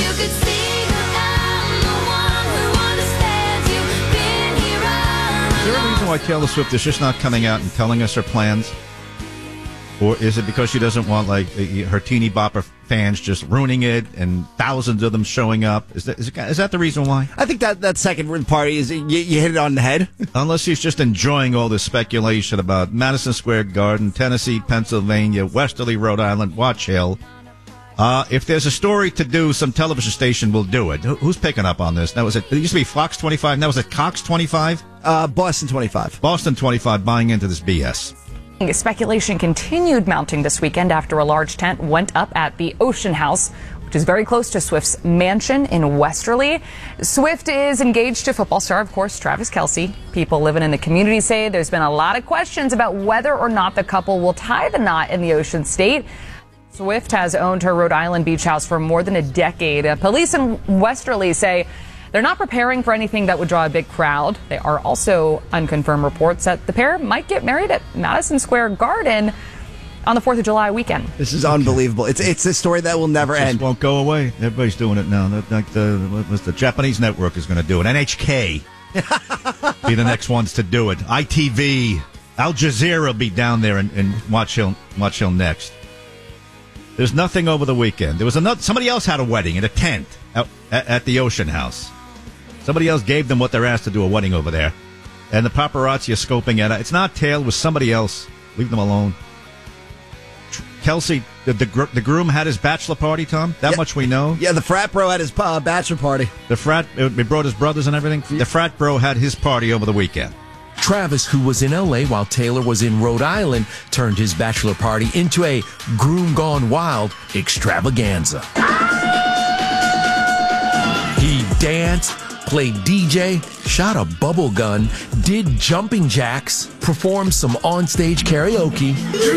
Speaker 18: Is there a reason why Taylor Swift is just not coming out and telling us her plans? Or is it because she doesn't want, like, her teeny bopper fans just ruining it and thousands of them showing up? Is that, is, it, is that the reason why?
Speaker 4: I think that, that second part is you, you hit it on the head.
Speaker 18: Unless she's just enjoying all this speculation about Madison Square Garden, Tennessee, Pennsylvania, Westerly, Rhode Island, Watch Hill. Uh, if there's a story to do, some television station will do it. Who, who's picking up on this? Now, was it, it used to be Fox twenty-five. Now, was it Cox twenty-five?
Speaker 4: Uh, Boston twenty-five.
Speaker 18: Boston twenty-five buying into this B S.
Speaker 6: Speculation continued mounting this weekend after a large tent went up at the Ocean House, which is very close to Swift's mansion in Westerly. Swift is engaged to football star, of course, Travis Kelce. People living in the community say there's been a lot of questions about whether or not the couple will tie the knot in the Ocean State. Swift has owned her Rhode Island beach house for more than a decade. Uh, police in Westerly say they're not preparing for anything that would draw a big crowd. There are also unconfirmed reports that the pair might get married at Madison Square Garden on the fourth of July weekend.
Speaker 4: This is unbelievable. It's it's a story that will never
Speaker 18: it
Speaker 4: end.
Speaker 18: It won't go away. Everybody's doing it now. Like the, what was the Japanese network is going to do it. N H K be the next ones to do it. I T V, Al Jazeera will be down there and, and Watch Hill, Watch Hill next. There's nothing over the weekend. There was another. Somebody else had a wedding in a tent out at, at the Ocean House. Somebody else gave them what they're asked to do, a wedding over there. And the paparazzi are scoping it. It's not Taylor, it was somebody else. Leave them alone. Kelce, the, the, the groom had his bachelor party, Tom? That yeah. much we know?
Speaker 4: Yeah, the frat bro had his uh, bachelor party.
Speaker 18: The frat, he brought his brothers and everything? The frat bro had his party over the weekend.
Speaker 7: Travis, who was in L A while Taylor was in Rhode Island, turned his bachelor party into a groom gone wild extravaganza. He danced, played D J, shot a bubble gun, did jumping jacks, performed some onstage karaoke.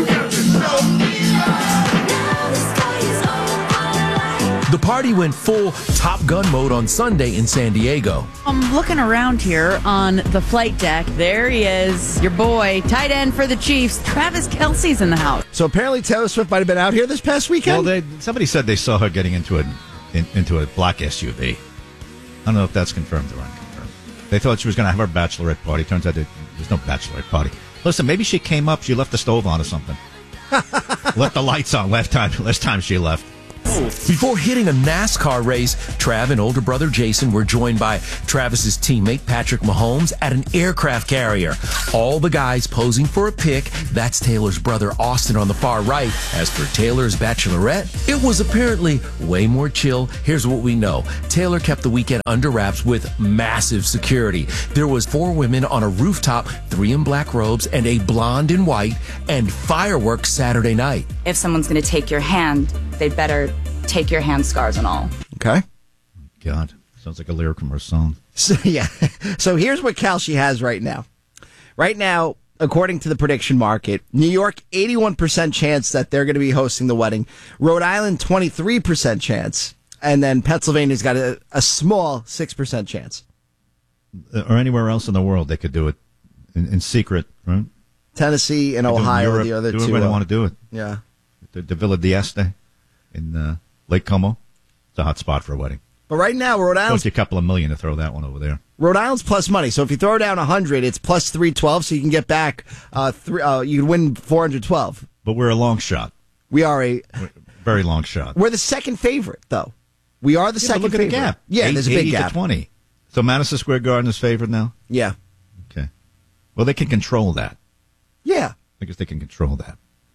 Speaker 7: The party went full Top Gun mode on Sunday in San Diego.
Speaker 12: I'm looking around here on the flight deck. There he is, your boy, tight end for the Chiefs. Travis Kelce's in the house.
Speaker 4: So apparently Taylor Swift might have been out here this past weekend?
Speaker 18: Well, they, somebody said they saw her getting into a, in, into a black S U V. I don't know if that's confirmed or unconfirmed. They thought she was going to have her bachelorette party. Turns out there's no bachelorette party. Listen, maybe she came up, she left the stove on or something. Left the lights on last time, last time she left.
Speaker 7: Before hitting a NASCAR race, Trav and older brother Jason were joined by Travis's teammate Patrick Mahomes at an aircraft carrier. All the guys posing for a pic. That's Taylor's brother Austin on the far right. As for Taylor's bachelorette, it was apparently way more chill. Here's what we know. Taylor kept the weekend under wraps with massive security. There was four women on a rooftop, three in black robes and a blonde in white, and fireworks Saturday night.
Speaker 1: If someone's going to take your hand, they'd better take your hand, scars and all.
Speaker 4: Okay.
Speaker 18: God, sounds like a lyric from her song.
Speaker 4: So, yeah. So here's what Kalshi has right now. Right now, according to the prediction market, New York, eighty-one percent chance that they're going to be hosting the wedding. Rhode Island, twenty-three percent chance. And then Pennsylvania's got a, a small six percent chance.
Speaker 18: Or anywhere else in the world, they could do it in, in secret, right?
Speaker 4: Tennessee and
Speaker 18: They do it in
Speaker 4: Ohio
Speaker 18: Europe,
Speaker 4: are the other
Speaker 18: do
Speaker 4: two.
Speaker 18: it where they
Speaker 4: uh,
Speaker 18: want to do it.
Speaker 4: Yeah.
Speaker 18: The, the Villa d'Este in uh, Lake Como. It's a hot spot for a wedding.
Speaker 4: But right now, Rhode Island's
Speaker 18: Cost you a couple of million to throw that one over there.
Speaker 4: Rhode Island's plus money. So if you throw down one hundred, it's plus three twelve, so you can get back, uh, three, uh, you can win four hundred twelve.
Speaker 18: But we're a long shot.
Speaker 4: We are a...
Speaker 18: We're very long shot.
Speaker 4: We're the second favorite, though. We are the
Speaker 18: Yeah,
Speaker 4: second
Speaker 18: but look
Speaker 4: favorite.
Speaker 18: at the gap.
Speaker 4: Yeah,
Speaker 18: Eight-
Speaker 4: there's a big
Speaker 18: eighty
Speaker 4: gap.
Speaker 18: to twenty. So Madison Square Garden is favored now?
Speaker 4: Yeah.
Speaker 18: Okay. Well, they can control that.
Speaker 4: Yeah.
Speaker 18: I guess they can control that.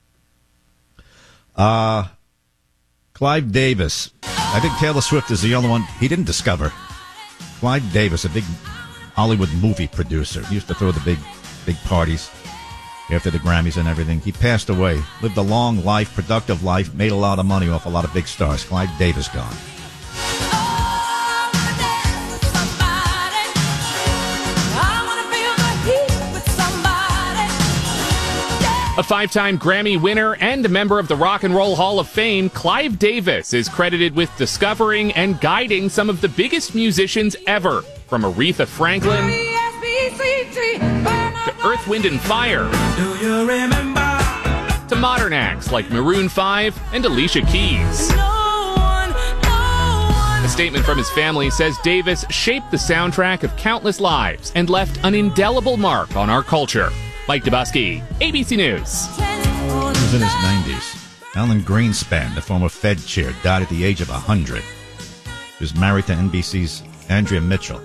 Speaker 18: Uh, Clive Davis. I think Taylor Swift is the only one he didn't discover. Clive Davis, a big Hollywood movie producer. He used to throw the big, big parties after the Grammys and everything. He passed away, lived a long life, productive life, made a lot of money off a lot of big stars. Clive Davis gone.
Speaker 8: A five-time Grammy winner and a member of the Rock and Roll Hall of Fame, Clive Davis is credited with discovering and guiding some of the biggest musicians ever, from Aretha Franklin to Earth, Wind and Fire to modern acts like Maroon five and Alicia Keys. A statement from his family says Davis shaped the soundtrack of countless lives and left an indelible mark on our culture. Mike Dubosky, A B C News.
Speaker 18: He was in his nineties. Alan Greenspan, the former Fed chair, died at the age of one hundred. He was married to N B C's Andrea Mitchell.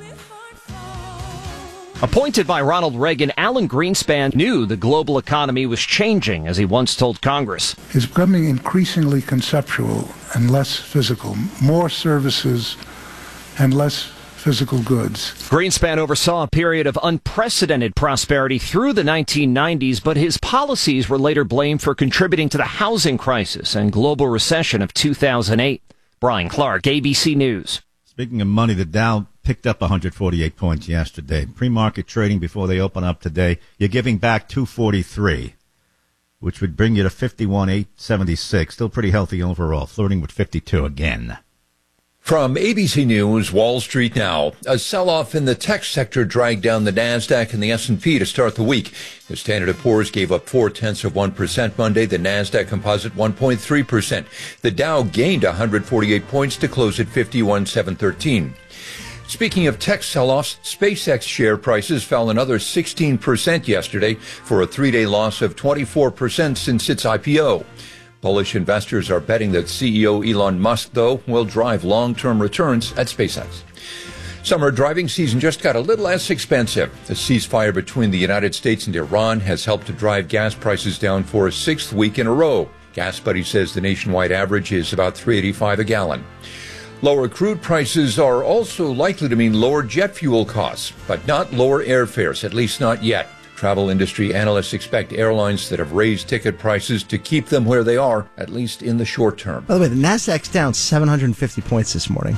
Speaker 13: Appointed by Ronald Reagan, Alan Greenspan knew the global economy was changing, as he once told Congress.
Speaker 21: It's becoming increasingly conceptual and less physical, more services and less physical goods.
Speaker 13: Greenspan oversaw a period of unprecedented prosperity through the nineteen nineties, but his policies were later blamed for contributing to the housing crisis and global recession of two thousand eight. Brian Clark, A B C News.
Speaker 18: Speaking of money, the Dow picked up one hundred forty-eight points yesterday. Pre-market trading before they open up today, you're giving back two forty-three, which would bring you to fifty-one eight seventy-six. Still pretty healthy overall, flirting with fifty-two again.
Speaker 22: From A B C News, Wall Street now. A sell-off in the tech sector dragged down the NASDAQ and the S and P to start the week. The Standard and Poor's gave up four-tenths of one percent Monday. The NASDAQ Composite one point three percent. The Dow gained one hundred forty-eight points to close at fifty-one seven thirteen. Speaking of tech sell-offs, SpaceX share prices fell another sixteen percent yesterday for a three-day loss of twenty-four percent since its I P O. Bullish investors are betting that C E O Elon Musk, though, will drive long-term returns at SpaceX. Summer driving season just got a little less expensive. The ceasefire between the United States and Iran has helped to drive gas prices down for a sixth week in a row. Gas Buddy says the nationwide average is about three eighty-five a gallon. Lower crude prices are also likely to mean lower jet fuel costs, but not lower airfares, at least not yet. Travel industry analysts expect airlines that have raised ticket prices to keep them where they are, at least in the short term.
Speaker 4: By the way, the NASDAQ's down seven hundred fifty points this morning.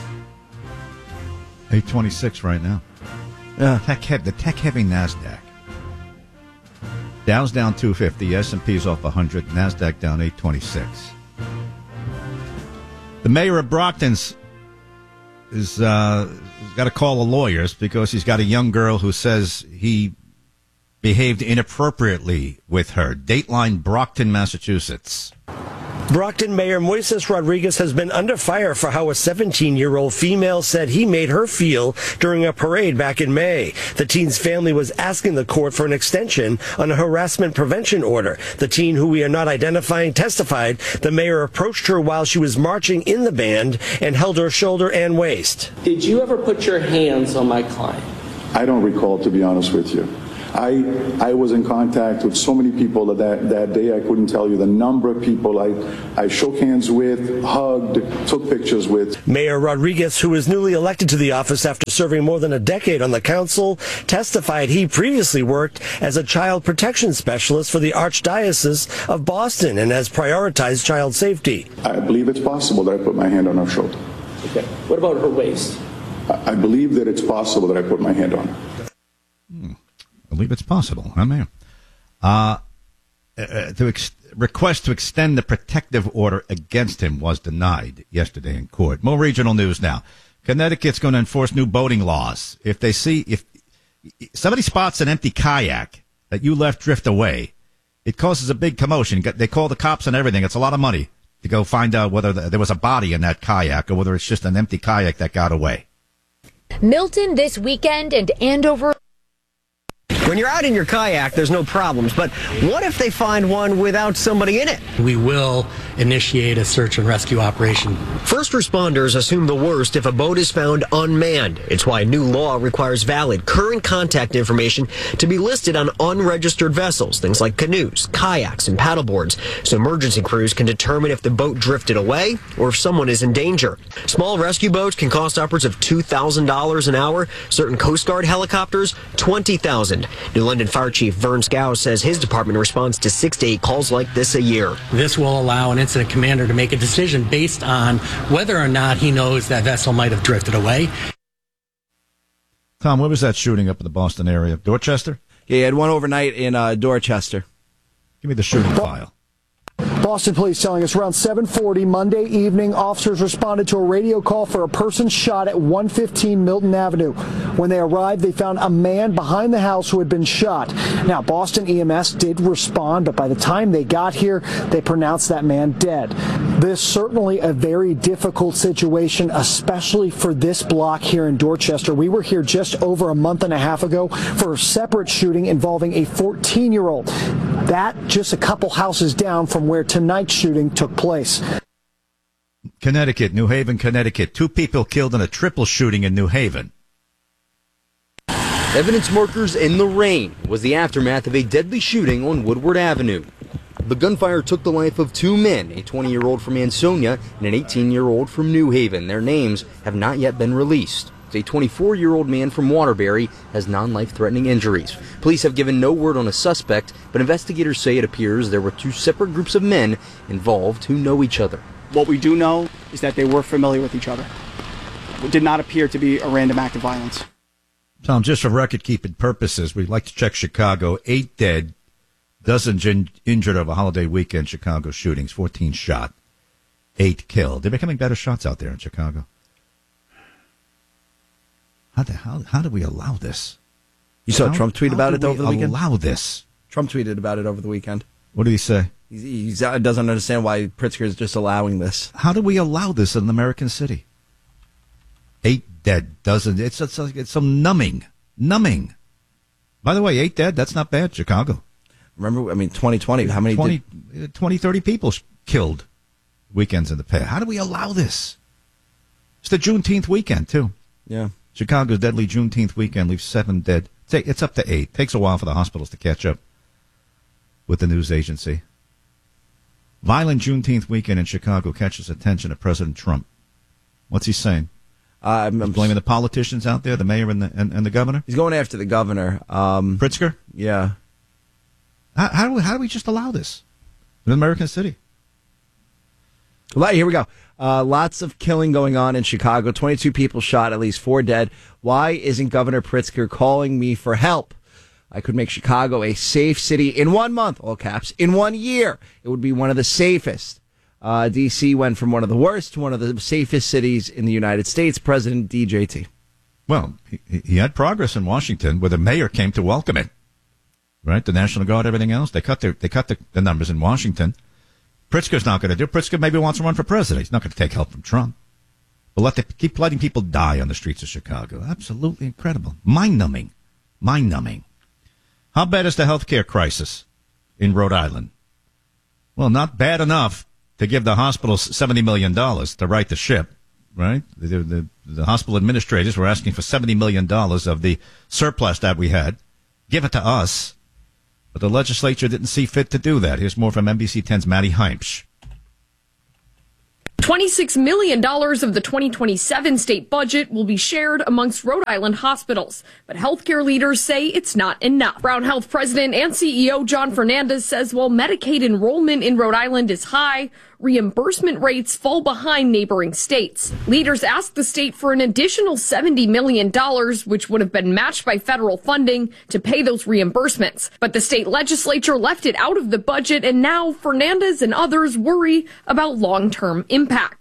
Speaker 18: eight twenty-six right now.
Speaker 4: Yeah.
Speaker 18: Tech heavy, the tech-heavy NASDAQ. Dow's down two fifty, S and P's off one hundred, NASDAQ down eight twenty-six. The mayor of Brockton's is uh, got to call the lawyers because he's got a young girl who says he behaved inappropriately with her. Dateline, Brockton, Massachusetts.
Speaker 11: Brockton Mayor Moises Rodriguez has been under fire for how a seventeen-year-old female said he made her feel during a parade back in May. The teen's family was asking the court for an extension on a harassment prevention order. The teen, who we are not identifying, testified the mayor approached her while she was marching in the band and held her shoulder and waist.
Speaker 14: Did you ever put your hands on my client?
Speaker 15: I don't recall, to be honest with you. I I was in contact with so many people that, that that day I couldn't tell you the number of people I, I shook hands with, hugged, took pictures with.
Speaker 11: Mayor Rodriguez, who was newly elected to the office after serving more than a decade on the council, testified he previously worked as a child protection specialist for the Archdiocese of Boston and has prioritized child safety.
Speaker 15: I believe it's possible that I put my hand on her shoulder.
Speaker 14: Okay. What about her waist?
Speaker 15: I, I believe that it's possible that I put my hand on her.
Speaker 18: Hmm. I believe it's possible, huh, Mayor? Uh, uh, to ex- request to extend the protective order against him was denied yesterday in court. More regional news now. Connecticut's going to enforce new boating laws. If they see, if somebody spots an empty kayak that you left drift away, it causes a big commotion. They call the cops and everything. It's a lot of money to go find out whether there was a body in that kayak or whether it's just an empty kayak that got away.
Speaker 23: Milton this weekend and Andover.
Speaker 24: When you're out in your kayak, there's no problems. But what if they find one without somebody in it?
Speaker 25: We will initiate a search and rescue operation.
Speaker 24: First responders assume the worst if a boat is found unmanned. It's why new law requires valid, current contact information to be listed on unregistered vessels, things like canoes, kayaks, and paddleboards, so emergency crews can determine if the boat drifted away or if someone is in danger. Small rescue boats can cost upwards of two thousand dollars an hour. Certain Coast Guard helicopters, twenty thousand dollars. New London Fire Chief Vern Scow says his department responds to six to eight calls like this a year.
Speaker 25: This will allow an incident commander to make a decision based on whether or not he knows that vessel might have drifted away.
Speaker 18: Tom, where was that shooting up in the Boston area? Dorchester?
Speaker 4: Yeah, you had one overnight in uh, Dorchester.
Speaker 18: Give me the shooting file.
Speaker 26: Boston police telling us around seven forty Monday evening, officers responded to a radio call for a person shot at one fifteen Milton Avenue. When they arrived, they found a man behind the house who had been shot. Now, Boston E M S did respond, but by the time they got here, they pronounced that man dead. This certainly a very difficult situation, especially for this block here in Dorchester. We were here just over a month and a half ago for a separate shooting involving a fourteen-year-old. That just a couple houses down from where tonight's shooting took place.
Speaker 18: Connecticut, New Haven, Connecticut. Two people killed in a triple shooting in New Haven.
Speaker 27: Evidence markers in the rain was the aftermath of a deadly shooting on Woodward Avenue. The gunfire took the life of two men, a twenty-year-old from Ansonia and an eighteen-year-old from New Haven. Their names have not yet been released. A twenty-four-year-old man from Waterbury has non-life-threatening injuries. Police have given no word on a suspect, but investigators say it appears there were two separate groups of men involved who know each other.
Speaker 28: What we do know is that they were familiar with each other. It did not appear to be a random act of violence.
Speaker 18: Tom, just for record-keeping purposes, we'd like to check Chicago. Eight dead, dozens in- injured over holiday weekend Chicago shootings, fourteen shot, eight killed. They're becoming better shots out there in Chicago. How the how how do we allow this?
Speaker 4: You saw
Speaker 18: how,
Speaker 4: Trump tweet about it over the weekend?
Speaker 18: Allow this?
Speaker 4: Trump tweeted about it over the weekend.
Speaker 18: What did he say?
Speaker 4: He doesn't understand why Pritzker is just allowing this.
Speaker 18: How do we allow this in an American city? Eight dead, dozen. It's it's, it's some numbing, numbing. By the way, eight dead. That's not bad. Chicago.
Speaker 4: Remember, I mean, twenty twenty. How many?
Speaker 18: twenty,
Speaker 4: did...
Speaker 18: twenty, thirty people killed weekends in the past. How do we allow this? It's the Juneteenth weekend too.
Speaker 4: Yeah.
Speaker 18: Chicago's deadly Juneteenth weekend leaves seven dead. It's up to eight. Takes a while for the hospitals to catch up with the news agency. Violent Juneteenth weekend in Chicago catches attention of President Trump. What's he saying?
Speaker 4: Uh, I'm, I'm
Speaker 18: blaming the politicians out there, the mayor and the and, and the governor.
Speaker 4: He's going after the governor, um,
Speaker 18: Pritzker.
Speaker 4: Yeah.
Speaker 18: How, how do we how do we just allow this in an American city?
Speaker 4: Well, here we go. Uh, lots of killing going on in Chicago. twenty-two people shot, at least four dead. Why isn't Governor Pritzker calling me for help? I could make Chicago a safe city in one month, all caps, in one year. It would be one of the safest. Uh, D C went from one of the worst to one of the safest cities in the United States. President D J T.
Speaker 18: Well, he, he had progress in Washington where the mayor came to welcome it. Right? The National Guard, everything else. They cut their, they cut the, the numbers in Washington. Pritzker's not going to do. Pritzker maybe wants to run for president. He's not going to take help from Trump. But let the, keep letting people die on the streets of Chicago. Absolutely incredible. Mind-numbing. Mind-numbing. How bad is the healthcare crisis in Rhode Island? Well, not bad enough to give the hospitals seventy million dollars to right the ship, right? The, the, the hospital administrators were asking for seventy million dollars of the surplus that we had. Give it to us. But the legislature didn't see fit to do that. Here's more from N B C ten's Maddie Heimsch.
Speaker 2: twenty-six million dollars of the twenty twenty-seven state budget will be shared amongst Rhode Island hospitals, but healthcare leaders say it's not enough. Brown Health president and C E O John Fernandez says while Medicaid enrollment in Rhode Island is high, reimbursement rates fall behind neighboring states. Leaders asked the state for an additional seventy million dollars, which would have been matched by federal funding, to pay those reimbursements. But the state legislature left it out of the budget, and now Fernandez and others worry about long-term impact.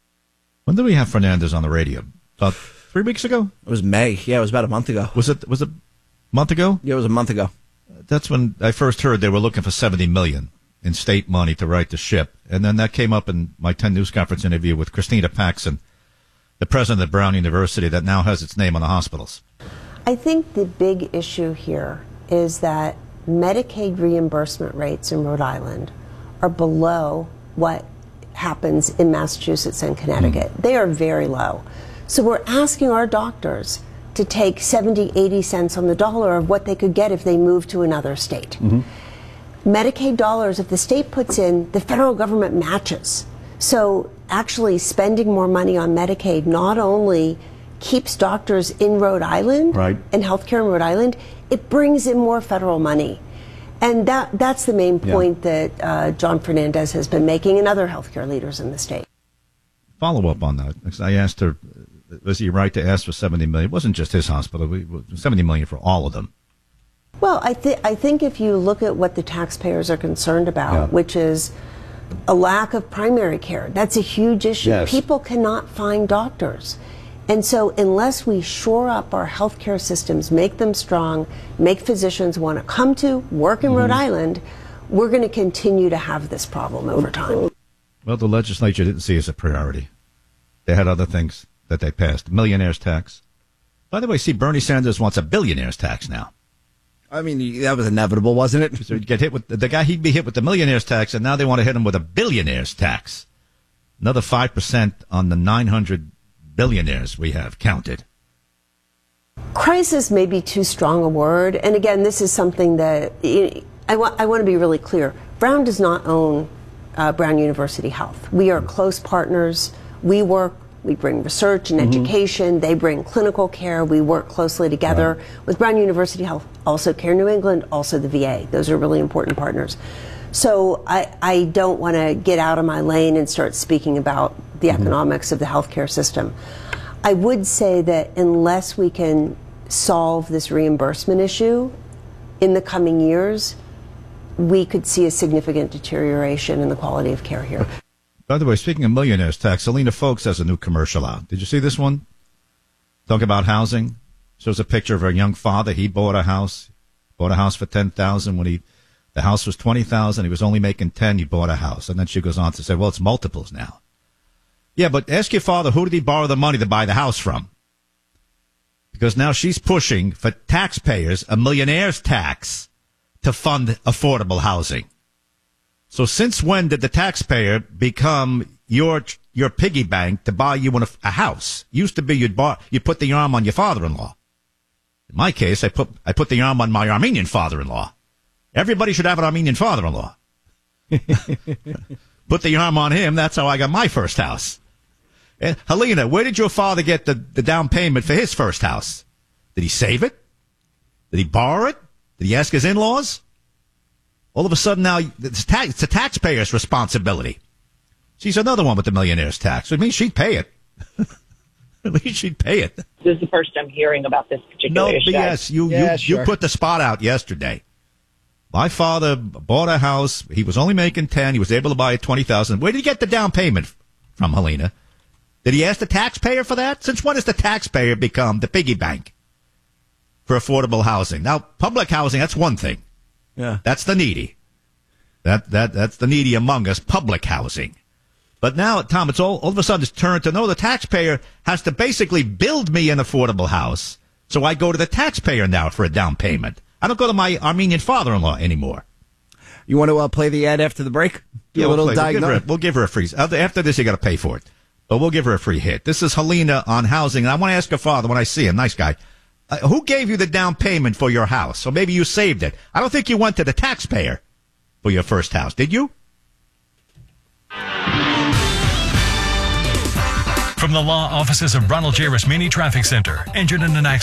Speaker 18: When did we have Fernandez on the radio? About three weeks ago?
Speaker 4: It was May. Yeah, it was about a month ago.
Speaker 18: Was it? Was it a month ago?
Speaker 4: Yeah, it was a month ago.
Speaker 18: That's when I first heard they were looking for seventy million dollars in state money to right the ship. And then that came up in my ten News Conference interview with Christina Paxson, the president of Brown University that now has its name on the hospitals.
Speaker 3: I think the big issue here is that Medicaid reimbursement rates in Rhode Island are below what happens in Massachusetts and Connecticut. Mm. They are very low. So we're asking our doctors to take seventy, eighty cents on the dollar of what they could get if they moved to another state. Mm-hmm. Medicaid dollars, if the state puts in, the federal government matches. So actually spending more money on Medicaid not only keeps doctors in Rhode Island right. and healthcare in Rhode Island, it brings in more federal money. And that that's the main point yeah. that uh, John Fernandez has been making and other healthcare leaders in the state.
Speaker 18: Follow up on that. Because I asked her, was he right to ask for seventy million dollars? It wasn't just his hospital. We, seventy million dollars for all of them.
Speaker 3: Well, I, th- I think if you look at what the taxpayers are concerned about, yeah. which is a lack of primary care, that's a huge issue. Yes. People cannot find doctors. And so unless we shore up our healthcare systems, make them strong, make physicians want to come to work in mm-hmm. Rhode Island, we're going to continue to have this problem over time.
Speaker 18: Well, the legislature didn't see it as a priority. They had other things that they passed. Millionaire's tax. By the way, see, Bernie Sanders wants a billionaire's tax now.
Speaker 4: I mean, that was inevitable, wasn't it?
Speaker 18: So he'd get hit with the guy. He'd be hit with the millionaire's tax, and now they want to hit him with a billionaire's tax. Another five percent on the nine hundred billionaires we have counted.
Speaker 3: Crisis may be too strong a word, and again, this is something that I want. I want to be really clear. Brown does not own uh, Brown University Health. We are close partners. We work. We bring research and mm-hmm. education. They bring clinical care. We work closely together right. with Brown University Health, also Care New England, also the V A. Those are really important partners. So I, I don't want to get out of my lane and start speaking about the mm-hmm. economics of the healthcare system. I would say that unless we can solve this reimbursement issue in the coming years, we could see a significant deterioration in the quality of care here.
Speaker 18: By the way, speaking of millionaire's tax, Selena Folks has a new commercial out. Did you see this one? Talking about housing. Shows a picture of her young father. He bought a house. Bought a house for ten thousand dollars when he, the house was twenty thousand dollars. He was only making ten. He bought a house. And then she goes on to say, well, it's multiples now. Yeah, but ask your father, who did he borrow the money to buy the house from? Because now she's pushing for taxpayers a millionaire's tax to fund affordable housing. So since when did the taxpayer become your your piggy bank to buy you a, a house? Used to be you'd buy, you put the arm on your father-in-law. In my case, I put I put the arm on my Armenian father-in-law. Everybody should have an Armenian father-in-law. Put the arm on him. That's how I got my first house. And Helena, where did your father get the, the down payment for his first house? Did he save it? Did he borrow it? Did he ask his in-laws? All of a sudden now, it's, tax, it's a taxpayer's responsibility. She's another one with the millionaire's tax. It means she'd pay it. At least she'd pay it.
Speaker 5: This is the first I'm hearing about this particular
Speaker 18: no,
Speaker 5: issue.
Speaker 18: No, B S. You, yeah, you, sure. you put the spot out yesterday. My father bought a house. He was only making ten. He was able to buy it twenty thousand dollars. Where did he get the down payment from, Helena? Did he ask the taxpayer for that? Since when has the taxpayer become the piggy bank for affordable housing? Now, public housing, that's one thing.
Speaker 4: Yeah.
Speaker 18: That's the needy. That that that's the needy among us, public housing. But now, Tom, it's all, all of a sudden it's turned to, no, the taxpayer has to basically build me an affordable house. So I go to the taxpayer now for a down payment. I don't go to my Armenian father-in-law anymore.
Speaker 4: You want to uh, play the ad after the break?
Speaker 18: Yeah,
Speaker 4: a
Speaker 18: we'll,
Speaker 4: little
Speaker 18: play. We'll, give her a,
Speaker 4: diagno-
Speaker 18: we'll give her a free. After this, you got to pay for it. But we'll give her a free hit. This is Helena on housing. And I want to ask her father when I see him, nice guy, uh, who gave you the down payment for your house? Or maybe you saved it. I don't think you went to the taxpayer for your first house, did you?
Speaker 6: From the law offices of Ronald J. Rasmini Traffic Center, injured in an accident.